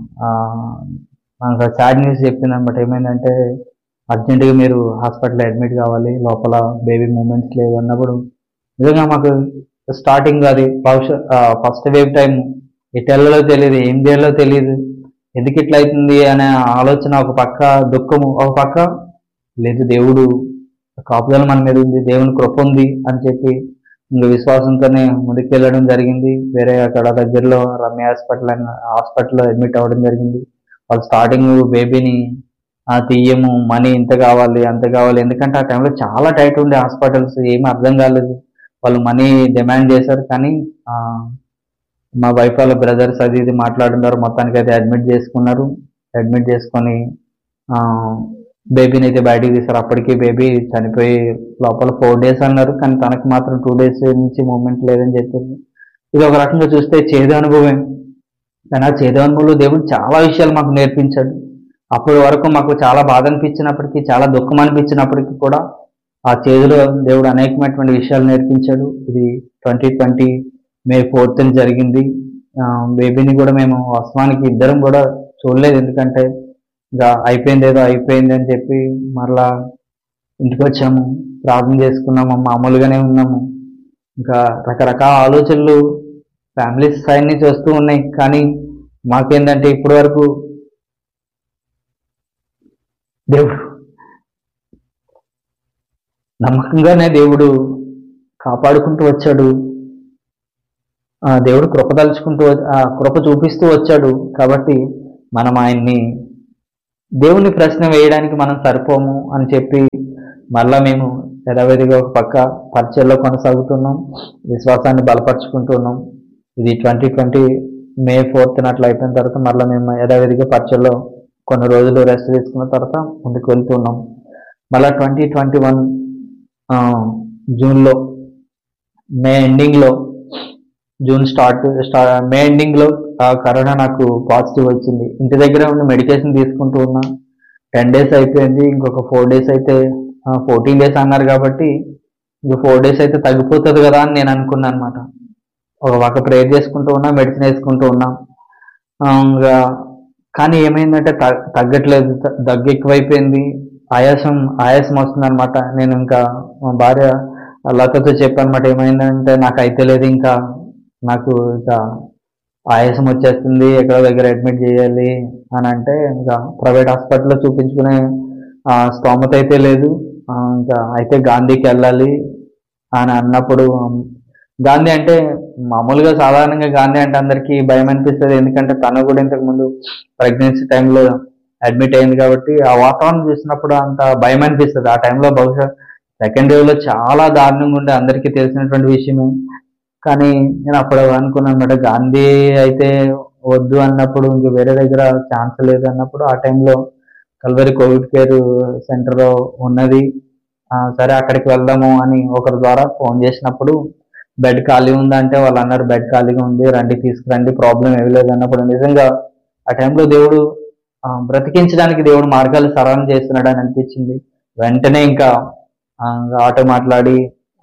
మనకు సాడ్ న్యూస్ చెప్పింది అనమాట. ఏమైందంటే అర్జెంటుగా మీరు హాస్పిటల్లో అడ్మిట్ కావాలి, లోపల బేబీ మూమెంట్స్ లేవు అన్నప్పుడు నిజంగా మాకు స్టార్టింగ్ అది భవిష్యత్ ఫస్ట్ వేవ్ టైం ఎటు వెళ్ళలో తెలియదు, ఏం చేయాలో తెలియదు, ఎందుకు ఇట్లా అవుతుంది అనే ఆలోచన ఒక పక్క, దుఃఖము ఒక పక్క, లేదు దేవుడు కాపుదల మన మీద ఉంది, దేవుని కృప ఉంది అని చెప్పి ఇంక విశ్వాసంతోనే ముందుకు వెళ్ళడం జరిగింది. వేరే అక్కడ దగ్గరలో రమ్య హాస్పిటల్ అన్న హాస్పిటల్లో అడ్మిట్ అవ్వడం జరిగింది. వాళ్ళు స్టార్టింగ్ బేబీని ఆ తీయము, మనీ ఇంత కావాలి అంత కావాలి, ఎందుకంటే ఆ టైంలో చాలా టైట్ ఉండే హాస్పిటల్స్, ఏమీ అర్థం కాలేదు. వాళ్ళు మనీ డిమాండ్ చేశారు, కానీ ఆ, మా వైఫ్ వాళ్ళ బ్రదర్స్ అది ఇది మాట్లాడున్నారు, మొత్తానికి అయితే అడ్మిట్ చేసుకున్నారు. అడ్మిట్ చేసుకొని ఆ, బేబీని అయితే బయటికి తీశారు. అప్పటికి బేబీ చనిపోయి లోపల ఫోర్ డేస్ అన్నారు, కానీ తనకు మాత్రం టూ డేస్ నుంచి మూమెంట్ లేదని చెప్పింది. ఇది ఒక రకంగా చూస్తే చేదు అనుభవం. కానీ ఆ చేదు అనుభవంలో దేవుడు చాలా విషయాలు మాకు నేర్పించాడు. అప్పటి వరకు మాకు చాలా బాధ అనిపించినప్పటికీ, చాలా దుఃఖం అనిపించినప్పటికీ కూడా ఆ చేదులో దేవుడు అనేకమైనటువంటి విషయాలు నేర్పించాడు. ఇది ట్వంటీ ట్వంటీ మే ఫోర్త్ జరిగింది. ఆ, బేబీని కూడా మేము వాస్తవానికి ఇద్దరం కూడా చూడలేదు, ఎందుకంటే ఇంకా అయిపోయింది ఏదో అయిపోయింది అని చెప్పి మరలా ఇంటికి వచ్చాము, ప్రార్థన చేసుకున్నాము, మామూలుగానే ఉన్నాము. ఇంకా రకరకాల ఆలోచనలు ఫ్యామిలీ సైడ్ నుంచి వస్తూ ఉన్నాయి. కానీ మాకేంటంటే ఇప్పటి వరకు దేవుడు నమ్మకంగానే దేవుడు కాపాడుకుంటూ వచ్చాడు. ఆ దేవుడు కృప తలుచుకుంటూ వ- ఆ కృప చూపిస్తూ వచ్చాడు. కాబట్టి మనం ఆయన్ని దేవుని ప్రశ్న వేయడానికి మనం సరిపోము అని చెప్పి మళ్ళా మేము యథావిధిగా ఒక పక్క పరిచయలో కొనసాగుతున్నాం, విశ్వాసాన్ని బలపరుచుకుంటున్నాం. ఇది ట్వంటీ ట్వంటీ మే ఫోర్త్ అట్లా అయిపోయిన తర్వాత మళ్ళీ మేము యథావిధిగా పరిచయలో కొన్ని రోజులు రెస్ట్ తీసుకున్న తర్వాత ముందుకు వెళ్తున్నాం. మళ్ళీ ట్వంటీ ట్వంటీ వన్ జూన్లో మే ఎండింగ్లో జూన్ స్టార్ట్ స్టా మే ఎండింగ్లో కరోనా నాకు పాజిటివ్ వచ్చింది. ఇంటి దగ్గర ఉండి మెడికేషన్ తీసుకుంటూ ఉన్నా. టెన్ డేస్ అయిపోయింది. ఇంకొక ఫోర్ డేస్ అయితే ఫోర్టీన్ డేస్ అన్నారు కాబట్టి ఇంకో ఫోర్ డేస్ అయితే తగ్గిపోతుంది కదా అని నేను అనుకున్నాను అనమాట. ఒక పక్క ప్రేయర్ చేసుకుంటూ ఉన్నా, మెడిసిన్ వేసుకుంటూ ఉన్నా. ఇంకా కానీ ఏమైందంటే తగ్గట్లేదు, దగ్గు ఎక్కువైపోయింది, ఆయాసం ఆయాసం వస్తుంది అనమాట. నేను ఇంకా మా భార్య లతతో చెప్పానమాట, ఏమైందంటే నాకు అయితే లేదు, ఇంకా నాకు ఇంకా ఆయాసం వచ్చేస్తుంది, ఎక్కడో దగ్గర అడ్మిట్ చేయాలి అని అంటే ఇంకా ప్రైవేట్ హాస్పిటల్లో చూపించుకునే స్తోమత అయితే లేదు. ఇంకా అయితే గాంధీకి వెళ్ళాలి అని అన్నప్పుడు, గాంధీ అంటే మామూలుగా సాధారణంగా గాంధీ అంటే అందరికీ భయం అనిపిస్తుంది. ఎందుకంటే తను కూడా ఇంతకుముందు ప్రెగ్నెన్సీ టైంలో అడ్మిట్ అయింది కాబట్టి ఆ వాతావరణం చూసినప్పుడు అంత భయం అనిపిస్తుంది. ఆ టైంలో బహుశా సెకండ్ వేవ్లో చాలా దారుణంగా ఉండే అందరికీ తెలిసినటువంటి విషయమే. కానీ నేను అప్పుడు అనుకున్నాను అనమాట, గాంధీ అయితే వద్దు అన్నప్పుడు ఇంక వేరే దగ్గర ఛాన్స్ లేదు అన్నప్పుడు ఆ టైంలో కల్వరి కోవిడ్ కేర్ సెంటర్ ఉన్నది, సరే అక్కడికి వెళ్దాము అని ఒకరి ద్వారా ఫోన్ చేసినప్పుడు బెడ్ ఖాళీ ఉందంటే వాళ్ళు అన్నారు బెడ్ ఖాళీగా ఉంది, రండి తీసుకురండి, ప్రాబ్లం ఏమి లేదు అన్నప్పుడు నిజంగా ఆ టైంలో దేవుడు బ్రతికించడానికి దేవుడు మార్గాలు సరళం చేస్తున్నాడు అని అనిపించింది. వెంటనే ఇంకా ఆటో మాట్లాడి,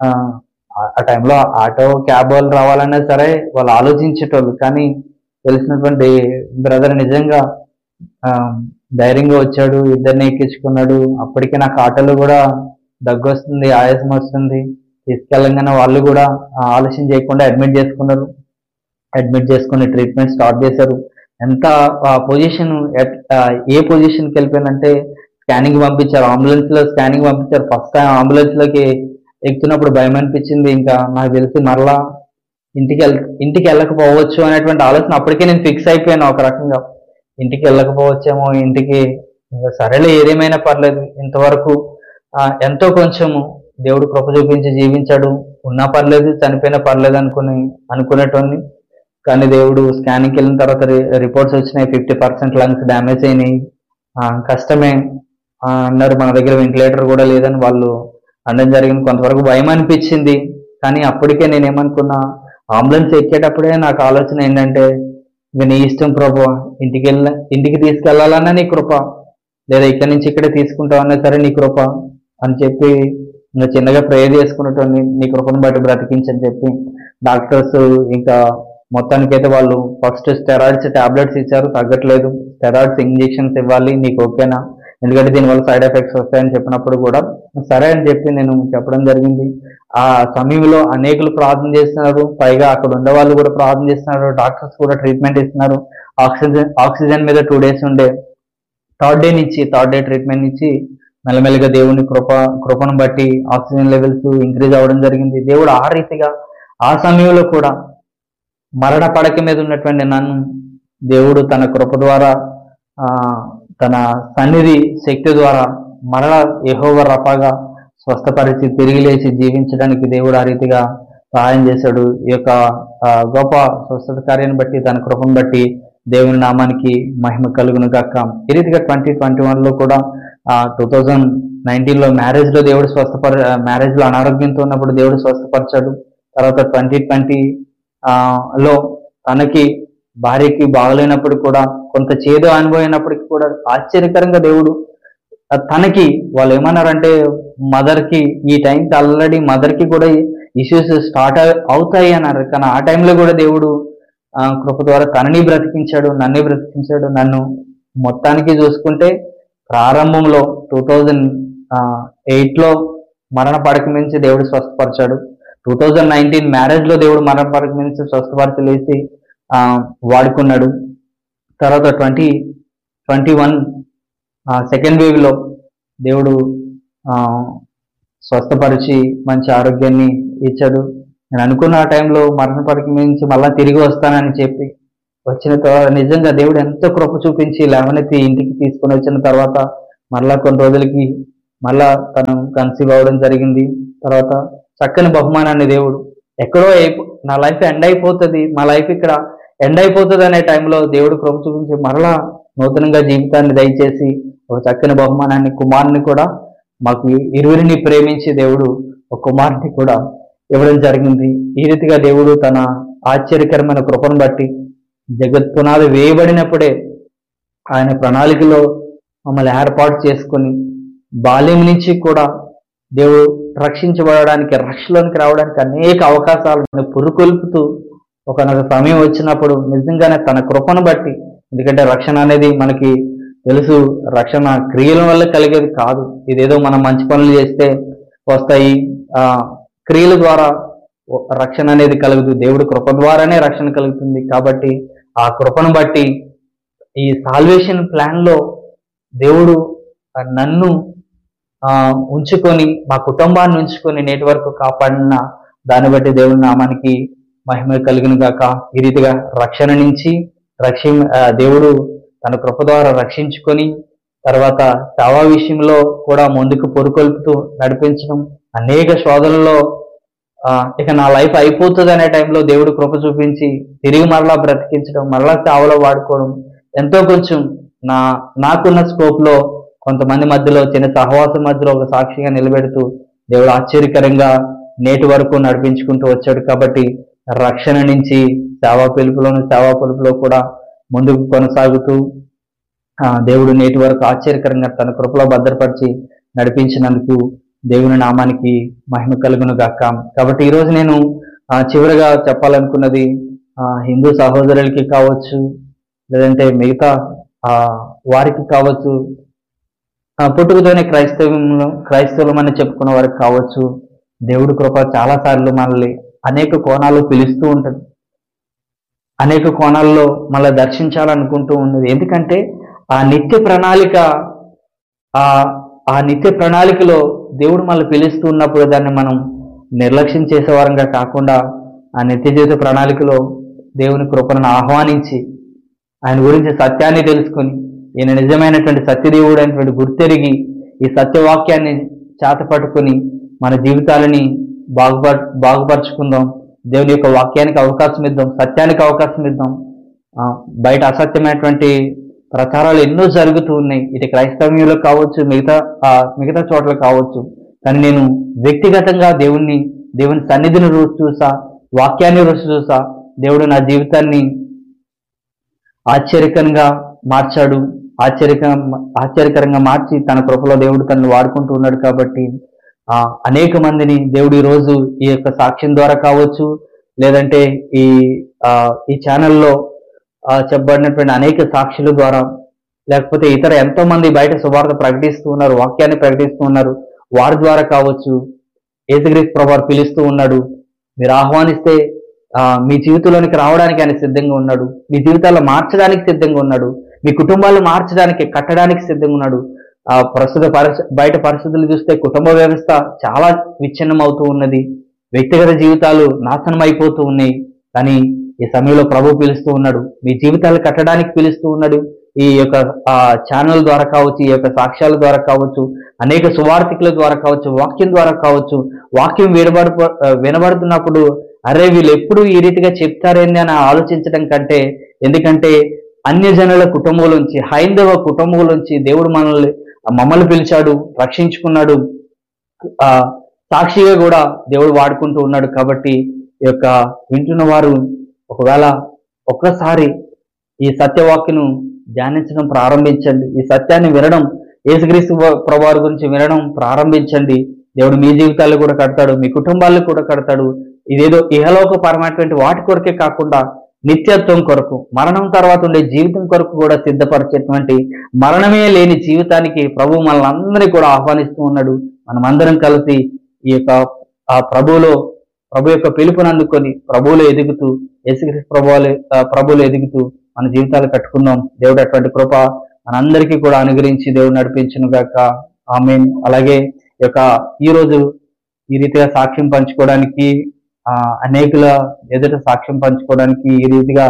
ఆ టైంలో ఆటో క్యాబ్ వాళ్ళు రావాలన్నా సరే వాళ్ళు ఆలోచించేటోళ్ళు, కానీ తెలిసినటువంటి బ్రదర్ నిజంగా ధైర్యంగా వచ్చాడు, ఇద్దరిని ఎక్కించుకున్నాడు. అప్పటికే నాకు ఆటోలో కూడా దగ్గు వస్తుంది, ఆయాసం వస్తుంది, తీసుకెళ్ళగానే వాళ్ళు కూడా ఆలస్యం చేయకుండా అడ్మిట్ చేసుకున్నారు. అడ్మిట్ చేసుకుని ట్రీట్మెంట్ స్టార్ట్ చేశారు. ఎంత పొజిషన్ ఏ పొజిషన్కి వెళ్ళిపోయిందంటే స్కానింగ్ పంపించారు, అంబులెన్స్లో స్కానింగ్ పంపించారు. ఫస్ట్ టైం అంబులెన్స్లోకి ఎక్కుతున్నప్పుడు భయం అనిపించింది. ఇంకా నాకు తెలిసి మరలా ఇంటికి వెళ్ ఇంటికి వెళ్ళకపోవచ్చు అనేటువంటి ఆలోచన అప్పటికే నేను ఫిక్స్ అయిపోయాను. ఒక రకంగా ఇంటికి వెళ్ళకపోవచ్చేమో, ఇంటికి ఇంకా సరేలే ఏదేమైనా పర్లేదు, ఇంతవరకు ఎంతో కొంచెము దేవుడు కృప చూపించి జీవించాడు, ఉన్నా పర్లేదు చనిపోయినా పర్లేదు అనుకుని అనుకునేటోని. కానీ దేవుడు స్కానింగ్కి వెళ్ళిన తర్వాత రిపోర్ట్స్ వచ్చినాయి, ఫిఫ్టీ పర్సెంట్ లంగ్స్ డ్యామేజ్ అయినాయి, కష్టమే అన్నారు. మన దగ్గర వెంటిలేటర్ కూడా లేదని వాళ్ళు అనడం జరిగింది. కొంతవరకు భయం అనిపించింది. కానీ అప్పటికే నేనేమనుకున్నా, అంబులెన్స్ ఎక్కేటప్పుడే నాకు ఆలోచన ఏంటంటే, ఇక నీ ఇష్టం ప్రభు, ఇంటికి వెళ్ళ ఇంటికి తీసుకెళ్లాలన్నా నీ కృప, లేదా ఇక్కడి నుంచి ఇక్కడే తీసుకుంటావన్నా సరే నీ కృప అని చెప్పి ఇంకా చిన్నగా ప్రేయర్ చేసుకున్నట్టు నీ కృపను బట్టి బ్రతికించని చెప్పి డాక్టర్స్ ఇంకా మొత్తానికైతే వాళ్ళు ఫస్ట్ స్టెరాయిడ్స్ టాబ్లెట్స్ ఇచ్చారు, తగ్గట్లేదు, స్టెరాయిడ్స్ ఇంజెక్షన్స్ ఇవ్వాలి, నీకు ఓకేనా, ఎందుకంటే దీనివల్ల సైడ్ ఎఫెక్ట్స్ వస్తాయని చెప్పినప్పుడు కూడా సరే అని చెప్పి నేను చెప్పడం జరిగింది. ఆ సమయంలో అనేకులు ప్రార్థన చేస్తున్నారు, పైగా అక్కడ ఉండే వాళ్ళు కూడా ప్రార్థన చేస్తున్నారు, డాక్టర్స్ కూడా ట్రీట్మెంట్ ఇస్తున్నారు. ఆక్సిజన్ ఆక్సిజన్ మీద టూ డేస్ ఉండే, థర్డ్ డే నుంచి థర్డ్ డే ట్రీట్మెంట్ నుంచి మెల్లమెల్లగా దేవుని కృప కృపను బట్టి ఆక్సిజన్ లెవెల్స్ ఇంక్రీజ్ అవ్వడం జరిగింది. దేవుడు ఆ రీతిగా ఆ సమయంలో కూడా మరణ పడక మీద ఉన్నటువంటి నన్ను దేవుడు తన కృప ద్వారా తన సన్నిధి శక్తి ద్వారా మరణ యెహోవా రఫాగా స్వస్థపరిచి తిరిగి లేచి జీవించడానికి దేవుడు ఆ రీతిగా సహాయం చేశాడు. ఈ యొక్క గొప్ప స్వస్థత కార్యాన్ని బట్టి తన కృపను బట్టి దేవుని నామానికి మహిమ కలుగును గాక. ఈ రీతిగా ట్వంటీ ట్వంటీ వన్లో కూడా టూ థౌజండ్ నైన్టీన్లో మ్యారేజ్లో దేవుడు స్వస్థపర మ్యారేజ్లో అనారోగ్యంతో ఉన్నప్పుడు దేవుడు స్వస్థపరిచాడు. తర్వాత ట్వంటీ ట్వంటీ లో తనకి భార్యకి బాగలేనప్పుడు కూడా కొంత చేదు అనుభవమైనప్పటికీ కూడా ఆశ్చర్యకరంగా దేవుడు తనకి, వాళ్ళు ఏమన్నారంటే మదర్కి ఈ టైంకి ఆల్రెడీ మదర్కి కూడా ఇష్యూస్ స్టార్ట్ అవుతాయి అన్నారు. కానీ ఆ టైంలో కూడా దేవుడు కృప ద్వారా తనని బ్రతికించాడు, నన్ను బ్రతికించాడు. నన్ను మొత్తానికి చూసుకుంటే ప్రారంభంలో టూ థౌజండ్ ఎయిట్లో మరణ పడక నుంచి దేవుడు స్వస్థపరిచాడు. టూ థౌజండ్ నైన్టీన్ మ్యారేజ్లో దేవుడు మరణ పడక నుంచి స్వస్థపరిచి లేచి వాడుకున్నాడు. తర్వాత ట్వంటీ ట్వంటీ వన్ సెకండ్ వేవ్లో దేవుడు స్వస్థపరిచి మంచి ఆరోగ్యాన్ని ఇచ్చాడు. నేను అనుకున్న ఆ టైంలో మరణ పడక నుంచి మళ్ళీ తిరిగి వస్తానని చెప్పి వచ్చిన తర్వాత నిజంగా దేవుడు ఎంతో కృప చూపించి లేవనెత్తి ఇంటికి తీసుకొని వచ్చిన తర్వాత మరలా కొన్ని రోజులకి మళ్ళా తను కన్సీవ్ అవ్వడం జరిగింది. తర్వాత చక్కని బహుమానాన్ని దేవుడు ఎక్కడో అయిపో నా లైఫ్ ఎండ్ అయిపోతుంది, మా లైఫ్ ఇక్కడ ఎండ్ అయిపోతుంది అనే టైంలో దేవుడు కృప చూపించి మరలా నూతనంగా జీవితాన్ని దయచేసి ఒక చక్కని బహుమానాన్ని, కుమారుని కూడా మాకు ఇరువురిని ప్రేమించి దేవుడు ఒక కుమారుని కూడా ఇవ్వడం జరిగింది. ఈ రీతిగా దేవుడు తన ఆశ్చర్యకరమైన కృపను బట్టి జగత్ పునాది వేయబడినప్పుడే ఆయన ప్రణాళికలో మమ్మల్ని ఏర్పాటు చేసుకొని బాల్యం నుంచి కూడా దేవుడు రక్షించబడడానికి, రక్షలోనికి రావడానికి అనేక అవకాశాలను పురుకొల్పుతూ ఒకనొక సమయం వచ్చినప్పుడు నిజంగానే తన కృపను బట్టి, ఎందుకంటే రక్షణ అనేది మనకి తెలుసు, రక్షణ క్రియల వల్ల కలిగేది కాదు. ఇదేదో మనం మంచి పనులు చేస్తే వస్తాయి, ఆ క్రియల ద్వారా రక్షణ అనేది కలుగుతుంది. దేవుడు కృప ద్వారానే రక్షణ కలుగుతుంది. కాబట్టి ఆ కృపను బట్టి ఈ సాల్వేషన్ ప్లాన్ లో దేవుడు నన్ను ఆ ఉంచుకొని, మా కుటుంబాన్ని ఉంచుకొని నేటి వరకు కాపాడిన దాన్ని బట్టి దేవుడి నామానికి మహిమ కలుగును గాక. ఈ రీతిగా రక్షణ నుంచి రక్షి దేవుడు తన కృప ద్వారా రక్షించుకొని తర్వాత సేవా విషయంలో కూడా ముందుకు పొరుకొల్పుతూ నడిపించడం, అనేక శోధనలో ఆ ఇక నా లైఫ్ అయిపోతుంది అనే టైంలో దేవుడు కృప చూపించి తిరిగి మరలా బ్రతికించడం, మరలా సేవలో వాడుకోవడం, ఎంతో కొంచెం నా నాకున్న స్కోప్ లో కొంతమంది మధ్యలో చిన్న సహవాసం మధ్యలో ఒక సాక్షిగా నిలబెడుతూ దేవుడు ఆశ్చర్యకరంగా నేటి వరకు నడిపించుకుంటూ వచ్చాడు. కాబట్టి రక్షణ నుంచి సేవా పిలుపులోను సేవా పిలుపులో కూడా ముందుకు కొనసాగుతూ ఆ దేవుడు నేటి వరకు ఆశ్చర్యకరంగా తన కృపలో భద్రపరిచి నడిపించినందుకు దేవుని నామానికి మహిమ కలుగును గాక. కాబట్టి ఈరోజు నేను ఆ చివరిగా చెప్పాలనుకున్నది ఆ హిందూ సహోదరులకి కావచ్చు, లేదంటే మిగతా ఆ వారికి కావచ్చు, పుట్టుకతోనే క్రైస్తవంలో క్రైస్తవులం అని చెప్పుకున్న వారికి కావచ్చు, దేవుడి కృప చాలా సార్లు మనల్ని అనేక కోణాలు పిలుస్తూ ఉంటుంది, అనేక కోణాల్లో మళ్ళీ దర్శించాలనుకుంటూ ఉన్నది. ఎందుకంటే ఆ నిత్య ప్రణాళిక ఆ ఆ నిత్య ప్రణాళికలో దేవుడు మళ్ళీ పిలుస్తూ ఉన్నప్పుడు దాన్ని మనం నిర్లక్ష్యం చేసేవారంగా కాకుండా ఆ నిత్య జీవిత ప్రణాళికలో దేవుని కృపను ఆహ్వానించి ఆయన గురించి సత్యాన్ని తెలుసుకొని ఈయన నిజమైనటువంటి సత్యదేవుడు అనేటువంటి గుర్తెరిగి ఈ సత్యవాక్యాన్ని చేతపట్టుకొని మన జీవితాలని బాగుప బాగుపరుచుకుందాం. దేవుని యొక్క వాక్యానికి అవకాశం ఇద్దాం, సత్యానికి అవకాశం ఇద్దాం. బయట అసత్యమైనటువంటి ప్రచారాలు ఎన్నో జరుగుతూ ఉన్నాయి, ఇటు క్రైస్తవ్యంలో కావచ్చు, మిగతా మిగతా చోట్ల కావచ్చు. కానీ నేను వ్యక్తిగతంగా దేవుణ్ణి దేవుని సన్నిధిని రుచి చూసా, వాక్యాన్ని రుచి చూసా. దేవుడు నా జీవితాన్ని ఆశ్చర్యకరంగా మార్చాడు, ఆశ్చర్యక ఆశ్చర్యకరంగా మార్చి తన కృపలో దేవుడు తనను వాడుకుంటూ ఉన్నాడు. కాబట్టి ఆ అనేక మందిని దేవుడు ఈ రోజు ఈ యొక్క సాక్ష్యం ద్వారా కావచ్చు, లేదంటే ఈ ఆ ఈ ఛానల్లో చెప్పబడినటువంటి అనేక సాక్షుల ద్వారా, లేకపోతే ఇతర ఎంతో మంది బయట సువార్త ప్రకటిస్తూ ఉన్నారు, వాక్యాన్ని ప్రకటిస్తూ ఉన్నారు, వారి ద్వారా కావచ్చు యేసుక్రీస్తు ప్రభువు పిలుస్తూ ఉన్నాడు. మీరు ఆహ్వానిస్తే ఆ మీ జీవితంలోనికి రావడానికి ఆయన సిద్ధంగా ఉన్నాడు, మీ జీవితాల్లో మార్చడానికి సిద్ధంగా ఉన్నాడు, మీ కుటుంబాలు మార్చడానికి కట్టడానికి సిద్ధంగా ఉన్నాడు. ఆ ప్రస్తుత పరిస్థి బయట పరిస్థితులు చూస్తే కుటుంబ వ్యవస్థ చాలా విచ్ఛిన్నం అవుతూ ఉన్నది, వ్యక్తిగత జీవితాలు నాశనం అయిపోతూ ఉన్నాయి. కానీ ఈ సమయంలో ప్రభు పిలుస్తూ ఉన్నాడు, మీ జీవితాలు కట్టడానికి పిలుస్తూ ఉన్నాడు. ఈ యొక్క ఆ ఛానల్ ద్వారా కావచ్చు, ఈ యొక్క సాక్ష్యాల ద్వారా కావచ్చు, అనేక సువార్థికుల ద్వారా కావచ్చు, వాక్యం ద్వారా కావచ్చు. వాక్యం వినబడు వినబడుతున్నప్పుడు అరే వీళ్ళు ఎప్పుడు ఈ రీతిగా చెప్తారేంది అని ఆలోచించడం కంటే, ఎందుకంటే అన్యజనుల కుటుంబం నుంచి, హైందవ కుటుంబం నుంచి దేవుడు మనల్ని మమ్మల్ని పిలిచాడు, రక్షించుకున్నాడు, ఆ సాక్షిగా కూడా దేవుడు వాడుకుంటూ ఉన్నాడు. కాబట్టి ఈ యొక్క వింటున్న వారు ఒకవేళ ఒక్కసారి ఈ సత్యవాక్యను ధ్యానించడం ప్రారంభించండి, ఈ సత్యాన్ని వినడం, యేసుక్రీస్తు ప్రభువారి గురించి వినడం ప్రారంభించండి. దేవుడు మీ జీవితాలు కూడా కడతాడు, మీ కుటుంబాలను కూడా కడతాడు. ఇదేదో ఇహలోకపరమైనటువంటి వాటి కొరకే కాకుండా నిత్యత్వం కొరకు, మరణం తర్వాత ఉండే జీవితం కొరకు కూడా సిద్ధపరిచేటువంటి మరణమే లేని జీవితానికి ప్రభు మనల్ని కూడా ఆహ్వానిస్తూ ఉన్నాడు. మనం అందరం కలిసి ఈ యొక్క ఆ ప్రభువులో ప్రభు యొక్క పిలుపుని అందుకొని ప్రభువులో ఎదుగుతూ, యేసుక్రీస్తు ప్రభువులు ప్రభువులో ఎదుగుతూ మన జీవితాలు కట్టుకుందాం. దేవుడు అటువంటి కృప మనందరికీ కూడా అనుగ్రహించి దేవుడు నడిపించును గాక. ఆమేన్. అలాగే ఈ యొక్క ఈ రోజు ఈ రీతిగా సాక్ష్యం పంచుకోవడానికి ఆ అనేకుల ఎదుట సాక్ష్యం పంచుకోవడానికి ఈ రీతిగా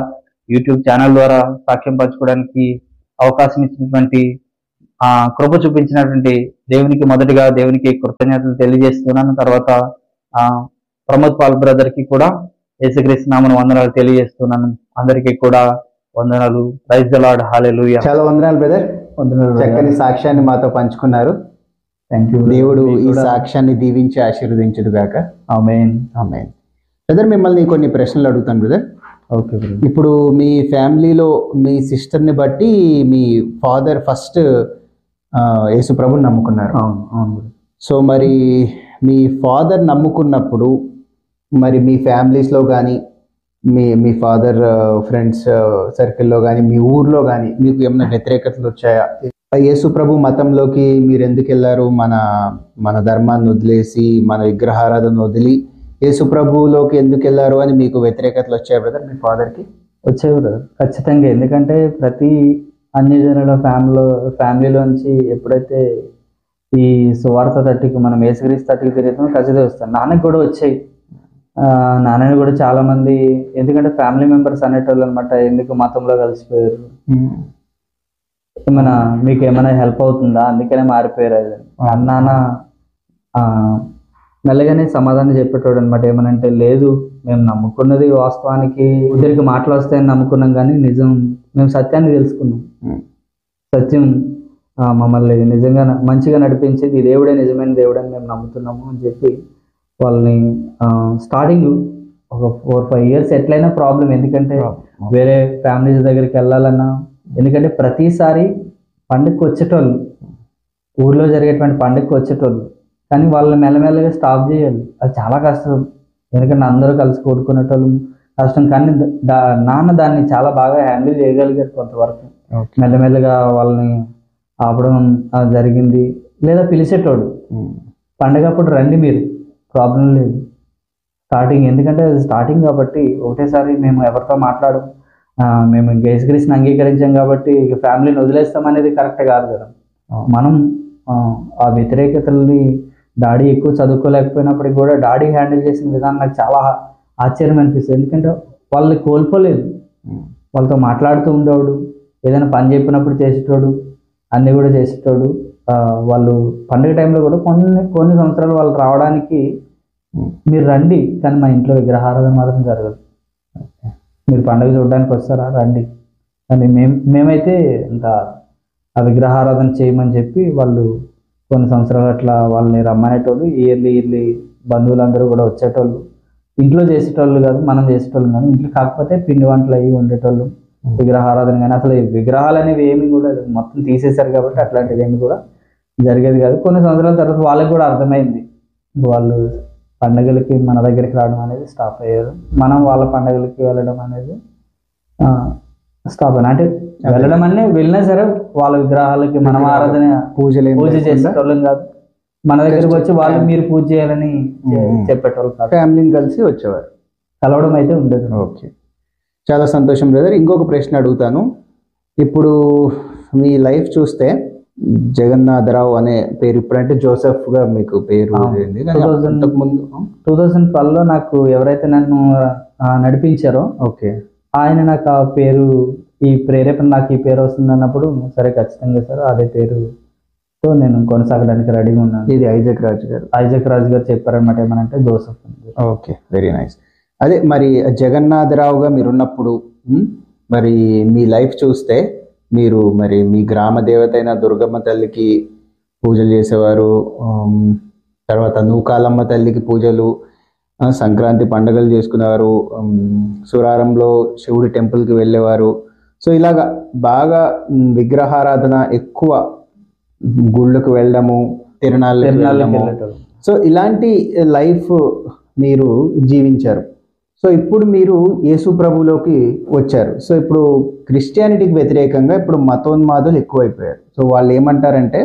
యూట్యూబ్ ఛానల్ ద్వారా సాక్ష్యం పంచుకోవడానికి అవకాశం ఇచ్చినటువంటి ఆ కృప చూపించినటువంటి దేవునికి మొదటిగా దేవునికి కృతజ్ఞతలు తెలియజేస్తున్నాను. తర్వాత ఆ ప్రమోద్ పాల్ బ్రదర్ కి కూడా యేసుక్రీస్తు నామమున వందనాలు తెలియజేస్తున్నాను. అందరికీ కూడా వందనాలు. Praise the lord. హల్లెలూయా. చాలా వందనాలు బ్రదర్. వందనాలు. చక్కని సాక్ష్యాన్ని మాతో పంచుకున్నారు. Thank you. దేవుడు ఈ సాక్ష్యాన్ని దీవించి ఆశీర్వదించును గాక. ఆమేన్. ఆమేన్. బ్రదర్, మిమ్మల్ని కొన్ని ప్రశ్నలు అడుగుతాను బ్రదర్. Okay brother. ఇప్పుడు మీ ఫ్యామిలీలో మీ సిస్టర్ని బట్టి మీ ఫాదర్ ఫస్ట్ యేసు ప్రభుని నమ్ముకున్నారు. అవును అవును. సో మరి మీ ఫాదర్ నమ్ముకున్నప్పుడు మరి మీ ఫ్యామిలీస్లో కానీ మీ మీ ఫాదర్ ఫ్రెండ్స్ సర్కిల్లో కానీ మీ ఊర్లో కానీ మీకు ఏమైనా వ్యతిరేకతలు వచ్చాయా? యేసు ప్రభు మతంలోకి మీరు ఎందుకు వెళ్ళారు? మన మన ధర్మాన్ని వదిలేసి మన విగ్రహారాధన వదిలి యేసు ప్రభువులోకి ఎందుకు వెళ్ళారు అని మీకు వ్యతిరేకతలు వచ్చాయి బ్రదర్ మీ ఫాదర్కి? వచ్చాయి బ్రదర్, ఖచ్చితంగా. ఎందుకంటే ప్రతి అన్ని జనుల ఫ్యామిలీలో ఫ్యామిలీలోంచి ఎప్పుడైతే ఈ సువార్త తట్టుకు మనం యేసుక్రీస్తు తట్టుకు తిరుగుతామో ఖచ్చితంగా వస్తాం. నాన్నకి కూడా వచ్చాయి. నాన్నని కూడా చాలా మంది, ఎందుకంటే ఫ్యామిలీ మెంబర్స్ అనేటోళ్ళు అనమాట, ఎందుకు మతంలో కలిసిపోయారు, ఏమైనా మీకు ఏమైనా హెల్ప్ అవుతుందా, అందుకనే మారిపోయారు అది అన్నాన మెల్లగానే సమాధానం చెప్పేటోడు అనమాట. ఏమనంటే లేదు, మేము నమ్ముకున్నది వాస్తవానికి ఇద్దరికి మాటలు వస్తాయని నమ్ముకున్నాం, కానీ నిజం మేము సత్యాన్ని తెలుసుకున్నాం. సత్యం మమ్మల్ని నిజంగా మంచిగా నడిపించేది దేవుడే, నిజమైన దేవుడని మేము నమ్ముతున్నాము అని చెప్పి వాళ్ళని స్టార్టింగ్ ఒక ఫోర్ ఫైవ్ ఇయర్స్ ఎట్లయినా ప్రాబ్లం. ఎందుకంటే వేరే ఫ్యామిలీస్ దగ్గరికి వెళ్ళాలన్నా, ఎందుకంటే ప్రతిసారి పండుగకి వచ్చేటోళ్ళు, ఊర్లో జరిగేటువంటి పండుగకి వచ్చేటోళ్ళు, కానీ వాళ్ళని మెల్లమెల్లగా స్టాప్ చేయాలి. అది చాలా కష్టం. ఎందుకంటే అందరూ కలిసి కూడుకునేటోళ్ళు కష్టం, కానీ నాన్న దాన్ని చాలా బాగా హ్యాండిల్ చేయగలిగారు కొంతవరకు. మెల్లమెల్లగా వాళ్ళని ఆపడం జరిగింది. లేదా పిలిచేటోడు, పండగ అప్పుడు రండి మీరు, ప్రాబ్లం లేదు. స్టార్టింగ్, ఎందుకంటే అది స్టార్టింగ్ కాబట్టి ఒకటేసారి మేము ఎవరితో మాట్లాడడం, మేము యేసుక్రీస్తుని అంగీకరించాం కాబట్టి ఇక ఫ్యామిలీని వదిలేస్తాం అనేది కరెక్ట్ కాదు కదా. మనం ఆ వ్యతిరేకతల్ని డాడీ ఎక్కువ చదువుకోలేకపోయినప్పటికీ కూడా డాడీ హ్యాండిల్ చేసిన విధానం నాకు చాలా ఆశ్చర్యం అనిపిస్తుంది. ఎందుకంటే వాళ్ళని కోల్పోలేదు, వాళ్ళతో మాట్లాడుతూ ఉండేవాడు, ఏదైనా పని చెప్పినప్పుడు చేసేటోడు, అన్నీ కూడా చేసేటోడు. వాళ్ళు పండుగ టైంలో కూడా కొన్ని కొన్ని సంవత్సరాలు వాళ్ళు రావడానికి మీరు రండి, కానీ మా ఇంట్లో విగ్రహారాధన మాత్రం జరగదు, మీరు పండుగ చూడడానికి వస్తారా రండి, కానీ మేము మేమైతే ఇంకా ఆ విగ్రహారాధన చేయమని చెప్పి వాళ్ళు కొన్ని సంవత్సరాలు అట్లా వాళ్ళని రమ్మనేటోళ్ళు. ఇయర్లీ ఇయర్లీ బంధువులందరూ కూడా వచ్చేటోళ్ళు, ఇంట్లో చేసేటోళ్ళు కాదు మనం చేసేటోళ్ళు, కానీ ఇంట్లో కాకపోతే పిండి వంటలు అవి ఉండేటోళ్ళు, విగ్రహారాధన కానీ అసలు విగ్రహాలు అనేవి ఏమి కూడా మొత్తం తీసేశారు కాబట్టి అట్లాంటిది ఏమి కూడా జరిగేది కాదు. కొన్ని సంవత్సరాల తర్వాత వాళ్ళకి కూడా అర్థమైంది, వాళ్ళు పండుగలకి మన దగ్గరికి రావడం అనేది స్టాప్ అయ్యారు, మనం వాళ్ళ పండుగలకి వెళ్ళడం అనేది స్టాప్ అయినా. అంటే వెళ్ళడం అనే వెళ్ళినా సరే వాళ్ళ విగ్రహాలకి మనం ఆరాధన పూజలు పూజ చేసేటోళ్ళం కాదు, మన దగ్గరికి వచ్చి వాళ్ళు మీరు పూజ చేయాలని చెప్పేటోళ్ళు కాదు, ఫ్యామిలీని కలిసి వచ్చేవారు, కలవడం అయితే ఉండదు. ఓకే, చాలా సంతోషం బ్రదర్. ఇంకొక ప్రశ్న అడుగుతాను. ఇప్పుడు మీ లైఫ్ చూస్తే జగన్నాథరావు అనే పేరు, ఇప్పుడంటే జోసెఫ్ గా మీకు పేరు ముందు టూ థౌజండ్ ట్వెల్వ్ లో నాకు ఎవరైతే నన్ను నడిపించారో ఓకే ఆయన నాకు ఆ పేరు, ఈ ప్రేరేపణ నాకు ఈ పేరు వస్తుంది అన్నప్పుడు సరే ఖచ్చితంగా సార్ అదే పేరుతో నేను కొనసాగడానికి రెడీగా ఉన్నాను. ఇది ఐజక్ రాజు గారు ఐజక్ రాజు గారు చెప్పారనమాట, ఏమనంటే జోసెఫ్. Okay, very nice. అదే మరి జగన్నాథరావుగా మీరున్నప్పుడు మరి మీ లైఫ్ చూస్తే మీరు మరి మీ గ్రామ దేవత అయిన దుర్గమ్మ తల్లికి పూజలు చేసేవారు, తర్వాత నూకాలమ్మ తల్లికి పూజలు, సంక్రాంతి పండుగలు చేసుకునేవారు, సురారంలో శివుడి టెంపుల్కి వెళ్ళేవారు. సో ఇలాగా బాగా విగ్రహారాధన ఎక్కువ, గుళ్ళకు వెళ్ళడము, తిరునాళ్ళకి వెళ్ళడము, సో ఇలాంటి లైఫ్ మీరు జీవించారు. సో ఇప్పుడు మీరు యేసు ప్రభులోకి వచ్చారు. సో ఇప్పుడు క్రిస్టియానిటీకి వ్యతిరేకంగా ఇప్పుడు మతోన్మాదులు ఎక్కువైపోయారు. సో వాళ్ళు ఏమంటారంటే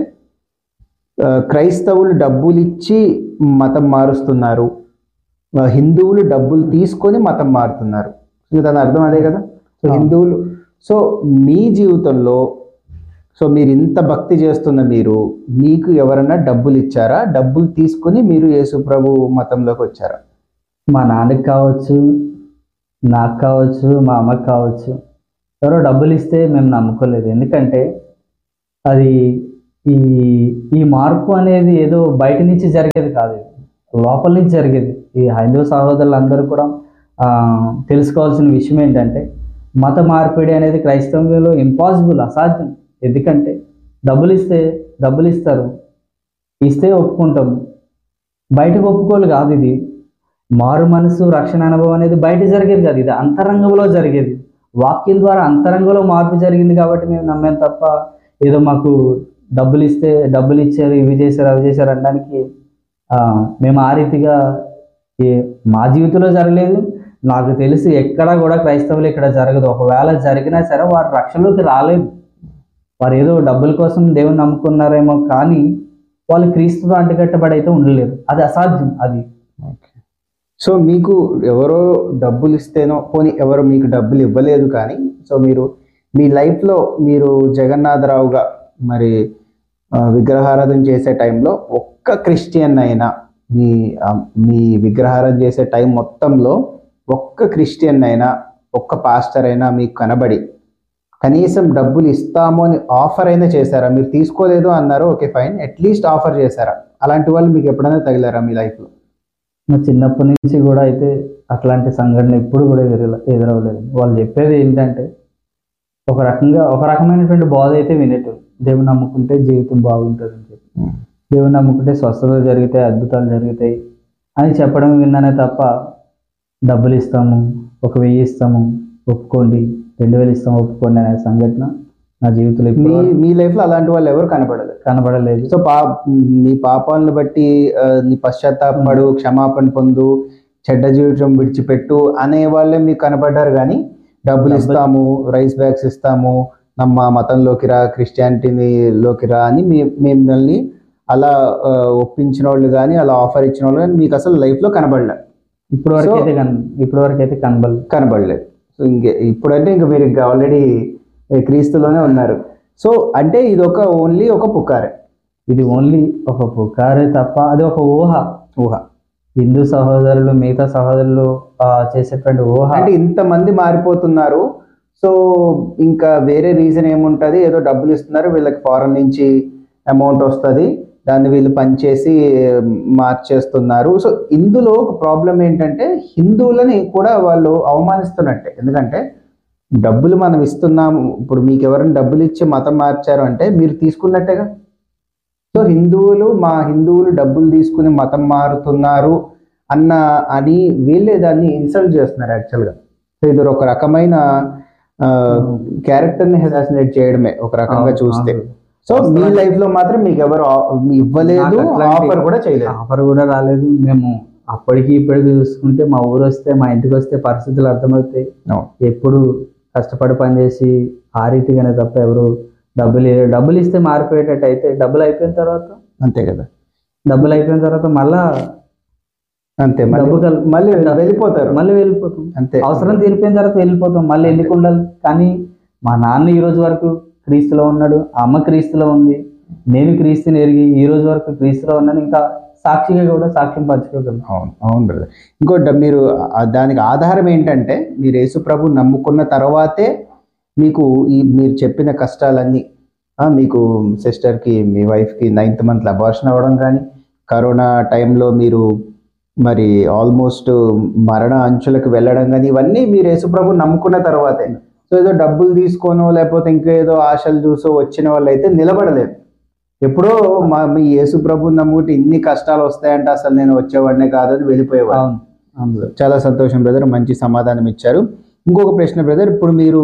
క్రైస్తవులు డబ్బులు ఇచ్చి మతం మారుస్తున్నారు, హిందువులు డబ్బులు తీసుకొని మతం మారుతున్నారు. సో దాని అర్థం అదే కదా. సో హిందువులు, సో మీ జీవితంలో సో మీరు ఇంత భక్తి చేస్తున్న మీరు, మీకు ఎవరన్నా డబ్బులు ఇచ్చారా, డబ్బులు తీసుకుని మీరు యేసు ప్రభు మతంలోకి వచ్చారా? మా నాన్నకి కావచ్చు, నాకు కావచ్చు, మా అమ్మకి కావచ్చు, ఎవరో డబ్బులు ఇస్తే మేము నమ్ముకోలేదు. ఎందుకంటే అది ఈ ఈ మార్పు అనేది ఏదో బయట నుంచి జరిగేది కాదు, లోపల నుంచి జరిగేది. ఈ హైందవ సహోదరులందరూ కూడా ఆ, తెలుసుకోవాల్సిన విషయం ఏంటంటే మత మార్పిడి అనేది క్రైస్తవంలో ఇంపాసిబుల్, అసాధ్యం. ఎందుకంటే డబ్బులు ఇస్తే డబ్బులు ఇస్తారు, ఇస్తే ఒప్పుకుంటాము, బయటకు ఒప్పుకోలు కాదు. ఇది మారు మనసు రక్షణ అనుభవం అనేది బయట జరిగేది కాదు, ఇది అంతరంగంలో జరిగేది. వాక్యం ద్వారా అంతరంగంలో మార్పు జరిగింది కాబట్టి మేము నమ్మాం తప్ప ఏదో మాకు డబ్బులు ఇస్తే డబ్బులు ఇచ్చారు, ఇవి చేశారు, అవి చేశారు అనడానికి ఆ, మేము ఆ రీతిగా ఏ- మా జీవితంలో జరగలేదు. నాకు తెలిసి ఎక్కడా కూడా క్రైస్తవులు ఇక్కడ జరగదు. ఒకవేళ జరిగినా సరే వారు రక్షణలోకి రాలేదు. వారు ఏదో డబ్బుల కోసం దేవుని నమ్ముకున్నారేమో కానీ వాళ్ళు క్రీస్తుతో అంటుకట్టబడి అయితే ఉండలేరు. అది అసాధ్యం. అది సో మీకు ఎవరో డబ్బులు ఇస్తేనో, పోనీ ఎవరో మీకు డబ్బులు ఇవ్వలేదు కానీ, సో మీరు మీ లైఫ్లో మీరు జగన్నాథరావుగా మరి ఆ, విగ్రహారాధన చేసే టైంలో ఒక్క క్రిస్టియన్ అయినా మీ ఆ, మీ విగ్రహారాధన చేసే టైం మొత్తంలో ఒక్క క్రిస్టియన్ అయినా ఒక్క పాస్టర్ అయినా మీకు కనబడి కనీసం డబ్బులు ఇస్తాము అని ఆఫర్ అయినా చేశారా? మీరు తీసుకోలేదు అన్నారు, ఓకే ఫైన్, అట్లీస్ట్ ఆఫర్ చేశారా? అలాంటి వాళ్ళు మీకు ఎప్పుడైనా తగిలారా మీ లైఫ్లో? నా చిన్నప్పటి నుంచి కూడా అయితే అట్లాంటి సంఘటన ఎప్పుడు కూడా ఎదురు ఎదురవ్వలేదు. వాళ్ళు చెప్పేది ఏంటంటే ఒక రకంగా ఒక రకమైనటువంటి బాధ అయితే వినేట్టు, దేవుని నమ్ముకుంటే జీవితం బాగుంటుంది అని చెప్పి, దేవుని నమ్ముకుంటే స్వస్థతలు జరుగుతాయి, అద్భుతాలు జరుగుతాయి అని చెప్పడం విన్నానే తప్ప డబ్బులు ఇస్తాము, ఒక వెయ్యి ఇస్తాము ఒప్పుకోండి, రెండు వేలు ఇస్తాము ఒప్పుకోండి అనే సంఘటన నా జీవితంలో మీ ఎప్పుడు మీ లైఫ్లో అలాంటి వాళ్ళు ఎవరు కనపడలేదు. కనబడలేదు. సో పా మీ పాపాలను బట్టి ఆ, నీ పశ్చాత్తాపడు, క్షమాపణ పొందు, చెడ్డ జీవితం విడిచిపెట్టు అనే వాళ్ళే మీకు కనపడ్డారు కానీ డబ్బులు ఇస్తాము, రైస్ బ్యాగ్స్ ఇస్తాము, నమ్మ మతంలోకి రా, క్రిస్టియానిటీలోకి రా అని మీ మిమ్మల్ని అలా ఆ, ఒప్పించిన వాళ్ళు కానీ అలా ఆఫర్ ఇచ్చిన వాళ్ళు కానీ మీకు అసలు లైఫ్లో కనబడలే. ఇప్పుడు వరకు అయితే కన్ ఇప్పుడు వరకు అయితే కనబడలేదు కనబడలేదు. సో ఇంకే ఇప్పుడంటే ఇంకా మీరు ఇంకా ఆల్రెడీ క్రీస్తులోనే ఉన్నారు. సో అంటే ఇది ఒక ఓన్లీ ఒక పుకారే, ఇది ఓన్లీ ఒక పుకారే తప్ప అది ఒక ఊహ. ఊహ. హిందూ సహోదరులు మిగతా సహోదరులు ఆ, చేసేటువంటి ఊహ. అంటే ఇంతమంది మారిపోతున్నారు, సో ఇంకా వేరే రీజన్ ఏముంటుంది? ఏదో డబ్బులు ఇస్తున్నారు, వీళ్ళకి ఫారెన్ నుంచి అమౌంట్ వస్తుంది, దాన్ని వీళ్ళు పనిచేసి మార్చేస్తున్నారు. సో ఇందులో ఒక ప్రాబ్లం ఏంటంటే హిందువులని కూడా వాళ్ళు అవమానిస్తున్నట్టే. ఎందుకంటే డబ్బులు మనం ఇస్తున్నాము, ఇప్పుడు మీకు ఎవరైనా డబ్బులు ఇచ్చి మతం మార్చారు అంటే మీరు తీసుకున్నట్టేగా. సో హిందువులు మా హిందువులు డబ్బులు తీసుకుని మతం మారుతున్నారు అన్న అని వీళ్ళే దాన్ని ఇన్సల్ట్ చేస్తున్నారు యాక్చువల్గా. సో ఇది ఒక రకమైన క్యారెక్టర్ని అసాసినేట్ చేయడమే ఒక రకంగా చూస్తే. సో మీ లైఫ్ లో మాత్రం మీకు ఎవరు ఇవ్వలేదు, ఆఫర్ కూడా చేయలేదు. ఆఫర్ కూడా రాలేదు. మేము అప్పటికి ఇప్పటికి చూసుకుంటే మా ఊరు వస్తే మా ఇంటికి వస్తే పరిస్థితులు అర్థమవుతాయి. ఎప్పుడు కష్టపడి పనిచేసి ఆ రీతిగానే తప్ప ఎవరు డబ్బులు డబ్బులు ఇస్తే మారిపోయేటట్టు అయితే డబ్బులు అయిపోయిన తర్వాత అంతే కదా, డబ్బులు అయిపోయిన తర్వాత మళ్ళా అంతే డబ్బు మళ్ళీ వెళ్ళిపోతారు, మళ్ళీ వెళ్ళిపోతాం. అంతే. అవసరం తీరిపోయిన తర్వాత వెళ్ళిపోతాం. మళ్ళీ ఎందుకు ఉండాలి? కానీ మా నాన్న ఈ రోజు వరకు క్రీస్తులో ఉన్నాడు, అమ్మ క్రీస్తులో ఉంది, నేను క్రీస్తుని ఎరిగి ఈ రోజు వరకు క్రీస్తులో ఉన్నాను. ఇంకా సాక్షిగా కూడా సాక్ష్యం పంచుకోగలను. అవును అవును బ్రదర్. ఇంకోటి మీరు దానికి ఆధారం ఏంటంటే మీరు యేసు ప్రభు నమ్ముకున్న తర్వాతే మీకు ఈ మీరు చెప్పిన కష్టాలన్నీ, మీకు సిస్టర్కి మీ వైఫ్కి నైన్త్ మంత్లో అబార్షన్ అవ్వడం కానీ, కరోనా టైంలో మీరు మరి ఆల్మోస్ట్ మరణ అంచులకు వెళ్ళడం కానీ, ఇవన్నీ మీరు యేసు ప్రభు నమ్ముకున్న తర్వాతే. సో ఏదో డబ్బులు తీసుకోనో లేకపోతే ఇంకేదో ఆశలు చూసో వచ్చిన వాళ్ళు అయితే నిలబడలేదు. ఎప్పుడో మా మీ యేసు ప్రభు నమ్ముకుంటే ఇన్ని కష్టాలు వస్తాయంటే అసలు నేను వచ్చేవాడినే కాదని వెళ్ళిపోయేవాడు. చాలా సంతోషం బ్రదర్, మంచి సమాధానం ఇచ్చారు. ఇంకొక ప్రశ్న బ్రదర్, ఇప్పుడు మీరు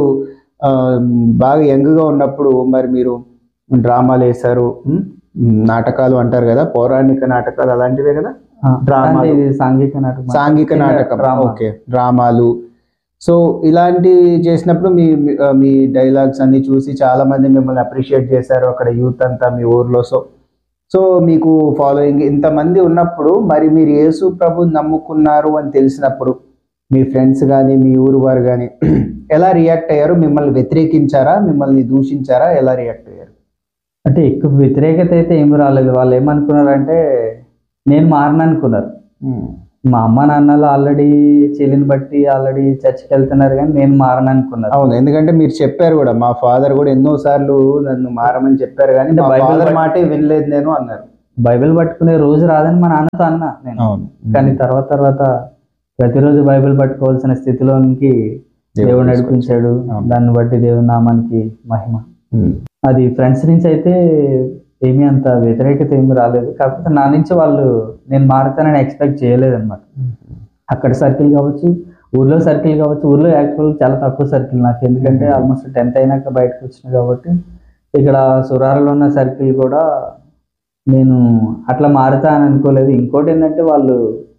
బాగా యంగ్గా ఉన్నప్పుడు మరి మీరు డ్రామాలు వేశారు, నాటకాలు అంటారు కదా, పౌరాణిక నాటకాలు అలాంటివే కదా, డ్రామా సాంఘిక నాటకం సాంఘిక నాటకం ఓకే డ్రామాలు. సో ఇలాంటి చేసినప్పుడు మీ మీ డైలాగ్స్ అన్ని చూసి చాలా మంది మిమ్మల్ని అప్రిషియేట్ చేశారు అక్కడ యూత్ అంతా మీ ఊర్లో. సో సో మీకు ఫాలోయింగ్ ఇంతమంది ఉన్నప్పుడు మరి మీరు యేసు ప్రభు నమ్ముకున్నారు అని తెలిసినప్పుడు మీ ఫ్రెండ్స్ కానీ మీ ఊరు వారు కానీ ఎలా రియాక్ట్ అయ్యారు? మిమ్మల్ని వ్యతిరేకించారా, మిమ్మల్ని దూషించారా, ఎలా రియాక్ట్ అయ్యారు? అంటే ఎక్కువ వ్యతిరేకత అయితే ఏమి రాలేదు. వాళ్ళు ఏమనుకున్నారంటే నేను మారను అనుకున్నారు. మా అమ్మ నాన్నలు ఆల్రెడీ చెల్లిని బట్టి ఆల్రెడీ చర్చికి వెళ్తున్నారు, కానీ నేను మారను అనుకున్నారు. అవును, ఎందుకంటే మీరు చెప్పారు కూడా, మా ఫాదర్ కూడా ఎన్నో సార్లు నన్ను మారమని చెప్పారు, కానీ మా బైబిల్ ఫాదర్ బట్టి- మాటే వినలేదు నేను అన్నారు. బైబిల్ పట్టుకునే రోజు రాదని మా నాన్నతో అన్నా నేను. అవును, కానీ తర్వాత తర్వాత ప్రతిరోజు బైబిల్ పట్టుకోవాల్సిన స్థితిలోనికి దేవుడు నడిపించాడు. అవును. దాన్ని బట్టి దేవుని నామానికి మహిమ. ఉమ్. అది ఫ్రెండ్స్ నుంచి అయితే ఏమీ అంత వ్యతిరేకత ఏమి రాలేదు. కాకపోతే నా నుంచి వాళ్ళు నేను మారుతానని ఎక్స్పెక్ట్ చేయలేదు అనమాట. అక్కడ సర్కిల్ కావచ్చు, ఊర్లో సర్కిల్ కావచ్చు. ఊర్లో యాక్చువల్ చాలా తక్కువ సర్కిల్ నాకు, ఎందుకంటే ఆల్మోస్ట్ టెన్త్ అయినాక బయటకు వచ్చిన కాబట్టి. ఇక్కడ సురాలలో ఉన్న సర్కిల్ కూడా నేను అట్లా మారుతా అని అనుకోలేదు. ఇంకోటి ఏంటంటే వాళ్ళు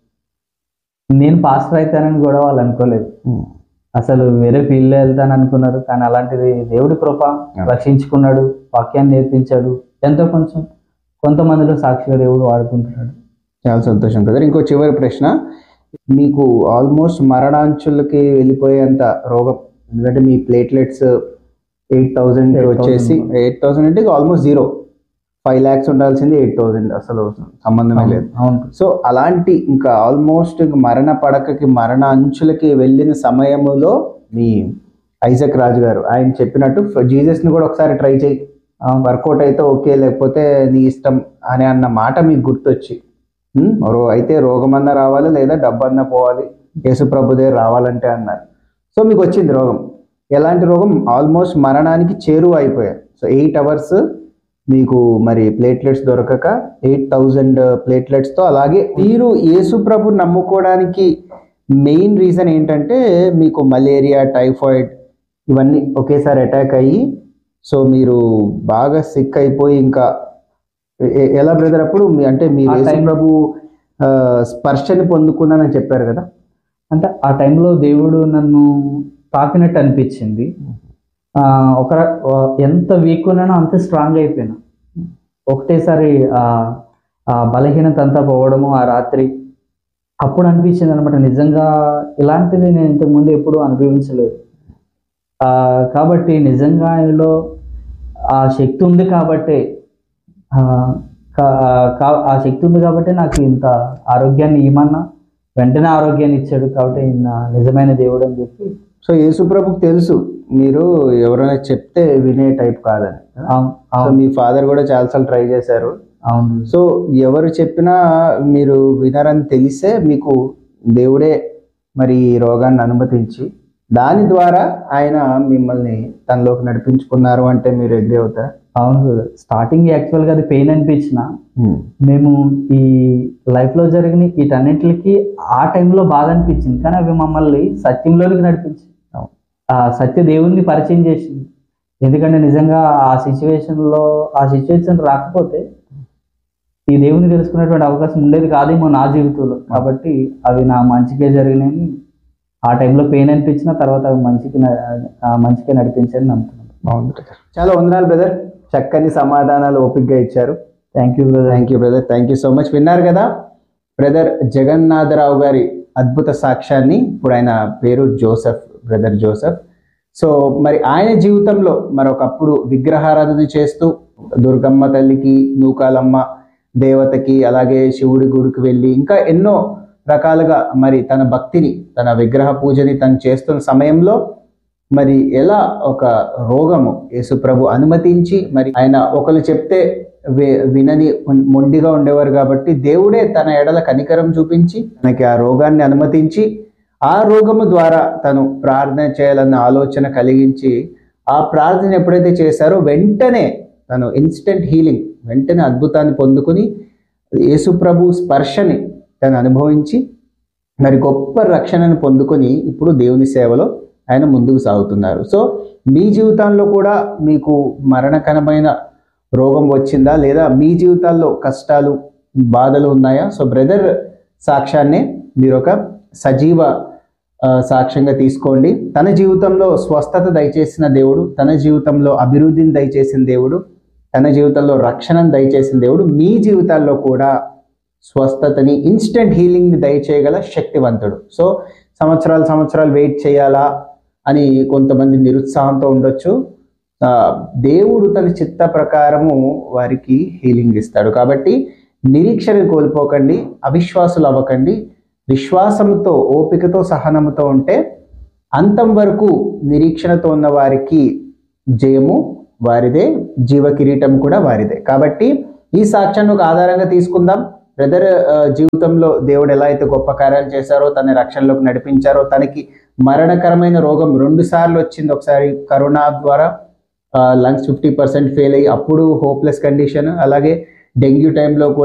నేను పాస్టర్ అవుతానని కూడా వాళ్ళు అనుకోలేదు. ఉమ్. అసలు వేరే ఫీల్డ్లో వెళ్తాను అనుకున్నారు, కానీ అలాంటిది దేవుడి కృప, రక్షించుకున్నాడు, వాక్యాన్ని నేర్పించాడు, ఎంతో కొంచెం కొంతమందిలో సాక్షిగా దేవుడు వాడుకుంటున్నాడు. చాలా సంతోషం బ్రదర్. ఇంకో చివరి ప్రశ్న, మీకు ఆల్మోస్ట్ మరణాంచులకి వెళ్ళిపోయేంత రోగం, ఎందుకంటే మీ ప్లేట్లెట్స్ ఎయిట్ థౌజండ్ వచ్చేసి ఎయిట్ థౌసండ్ అంటే ఆల్మోస్ట్ జీరో, ఫైవ్ ల్యాక్స్ ఉండాల్సింది ఎయిట్ థౌజండ్, అసలు సంబంధమే లేదు. అవును. సో అలాంటి ఇంకా ఆల్మోస్ట్ మరణ పడకకి మరణ అంచులకి వెళ్ళిన సమయంలో మీ ఐజక్ రాజు గారు ఆయన చెప్పినట్టు జీసస్ని కూడా ఒకసారి ట్రై చేయి, వర్కౌట్ అయితే ఓకే, లేకపోతే నీ ఇష్టం అని అన్న మాట మీకు గుర్తొచ్చి, ఉమ్, రో అయితే రోగమన్నా రావాలి లేదా డబ్బన్నా పోవాలి, యేసు ప్రభుదే రావాలంటే అన్నారు. సో మీకు వచ్చింది రోగం. ఎలాంటి రోగం? ఆల్మోస్ట్ మరణానికి చేరువ అయిపోయారు. సో ఎయిట్ అవర్స్ మీకు మరి ప్లేట్లెట్స్ దొరకక ఎయిట్ థౌజండ్ ప్లేట్లెట్స్తో. అలాగే మీరు యేసు ప్రభు నమ్ముకోవడానికి మెయిన్ రీజన్ ఏంటంటే మీకు మలేరియా, టైఫాయిడ్ ఇవన్నీ ఒకేసారి అటాక్ అయ్యి, సో మీరు బాగా సిక్ అయిపోయి ఇంకా ఎ- ఎలా బ్రదర్ అప్పుడు మీ అంటే మీరు ఆ యేసు time- ప్రభు ఆ, స్పర్శని పొందుకున్నానని చెప్పారు కదా. అంటే ఆ టైంలో దేవుడు నన్ను తాకినట్టు అనిపించింది. ఆ, ఒక ర- ఎంత వీక్ ఉన్నానో అంత స్ట్రాంగ్ అయిపోయినా. ఒకటేసారి ఆ ఆ బలహీనత అంతా పోవడము ఆ రాత్రి అప్పుడు అనిపించింది అనమాట, నిజంగా ఇలాంటిది నేను ఇంతకుముందు ఎప్పుడూ అనుభవించలేదు. ఆ, కాబట్టి నిజంగా ఆయనలో ఆ శక్తి ఉంది కాబట్టి ఆ, కా- కా- ఆ శక్తి ఉంది కాబట్టి నాకు ఇంత ఆరోగ్యాన్ని ఇవ్వమన్నా వెంటనే ఆరోగ్యాన్ని ఇచ్చాడు. కాబట్టి ఈయన నిజమైన దేవుడు అని చెప్పి. సో యేసు ప్రభుకి తెలుసు మీరు ఎవరైనా చెప్తే వినే టైప్ కాదని. అవును, సో అవును, మీ ఫాదర్ కూడా చాలాసార్లు ట్రై చేశారు. అవును. సో ఎవరు చెప్పినా మీరు వినరని తెలిసే మీకు దేవుడే మరి ఈ రోగాన్ని అనుమతించి దాని ద్వారా ఆయన మిమ్మల్ని తనలోకి నడిపించుకున్నారు అంటే మీరు అగ్రీ అవుతారా? అవును. స్టార్టింగ్ యాక్చువల్గా అది పెయిన్ అనిపించిన, మేము ఈ లైఫ్లో జరిగిన వీటన్నిటికి ఆ టైంలో బాధ అనిపించింది, కానీ అవి మమ్మల్ని సత్యంలోనికి నడిపించింది. అవును. ఆ సత్య దేవుణ్ణి పరిచయం చేసింది. ఎందుకంటే నిజంగా ఆ సిచ్యువేషన్లో ఆ సిచ్యువేషన్ రాకపోతే ఈ దేవుని తెలుసుకునేటువంటి అవకాశం ఉండేది కాదేమో నా జీవితంలో. కాబట్టి అవి నా మంచికే జరిగినాయని ఆ టైంలో పెయిన్ అనిపించిన తర్వాత అవి మంచికి న- ఆ మంచికే నడిపించని నమ్ముతున్నాను. అవును బ్రదర్. చాలా వందనాలు బ్రదర్, చక్కని సమాధానాలు ఓపికగా ఇచ్చారు. Thank you brother. Thank you brother, thank you so much. విన్నారు కదా బ్రదర్ జగన్నాథరావు గారి అద్భుత సాక్ష్యాన్ని. ఇప్పుడు ఆయన పేరు జోసెఫ్, బ్రదర్ జోసెఫ్. సో మరి ఆయన జీవితంలో మరొకప్పుడు విగ్రహారాధన చేస్తూ దుర్గమ్మ తల్లికి, నూకాలమ్మ దేవతకి, అలాగే శివుడి గుడికి వెళ్ళి ఇంకా ఎన్నో రకాలుగా మరి తన భక్తిని, తన విగ్రహ పూజని తను చేస్తున్న సమయంలో మరి ఎలా ఒక రోగము యేసుప్రభు అనుమతించి, మరి ఆయన ఒకరు చెప్తే వి- వినని మొండిగా ఉండేవారు కాబట్టి దేవుడే తన ఎడల కనికరం చూపించి తనకి ఆ రోగాన్ని అనుమతించి, ఆ రోగము ద్వారా తను ప్రార్థన చేయాలన్న ఆలోచన కలిగించి, ఆ ప్రార్థన ఎప్పుడైతే చేశారో వెంటనే తను ఇన్స్టెంట్ హీలింగ్, వెంటనే అద్భుతాన్ని పొందుకుని యేసుప్రభు స్పర్శని తను అనుభవించి మరి గొప్ప రక్షణను పొందుకొని ఇప్పుడు దేవుని సేవలో ఆయన ముందుకు సాగుతున్నారు. సో మీ జీవితాల్లో కూడా మీకు మరణకరమైన రోగం వచ్చిందా, లేదా మీ జీవితాల్లో కష్టాలు, బాధలు ఉన్నాయా? సో బ్రదర్ సాక్ష్యాన్నే మీరు ఒక సజీవ ఆ, సాక్ష్యంగా తీసుకోండి. తన జీవితంలో స్వస్థత దయచేసిన దేవుడు, తన జీవితంలో అభివృద్ధిని దయచేసిన దేవుడు, తన జీవితంలో రక్షణను దయచేసిన దేవుడు మీ జీవితాల్లో కూడా స్వస్థతని, ఇన్స్టెంట్ హీలింగ్ని దయచేయగల శక్తివంతుడు. సో సంవత్సరాలు సంవత్సరాలు వెయిట్ చేయాలా అని కొంతమంది నిరుత్సాహంతో ఉండొచ్చు. ఆ, దేవుడు తన చిత్త ప్రకారము వారికి హీలింగ్ ఇస్తాడు. కాబట్టి నిరీక్షణ కోల్పోకండి, అవిశ్వాసులు అవ్వకండి. విశ్వాసంతో, ఓపికతో, సహనముతో ఉంటే అంతం వరకు నిరీక్షణతో ఉన్న వారికి జయము వారిదే, జీవ కిరీటం కూడా వారిదే. కాబట్టి ఈ సాక్ష్యాన్ని ఒక ఆధారంగా తీసుకుందాం. బ్రదర్ జీవితంలో దేవుడు ఎలా అయితే గొప్ప కార్యాలు చేశారో, తన రక్షణలోకి నడిపించారో, తనకి మరణకరమైన రోగం రెండు సార్లు వచ్చింది. ఒకసారి కరోనా ద్వారా లంగ్స్ ఫిఫ్టీ పర్సెంట్ ఫెయిల్ అయ్యి అప్పుడు హోప్లెస్ కండిషన్, అలాగే డెంగ్యూ టైంలో కూడా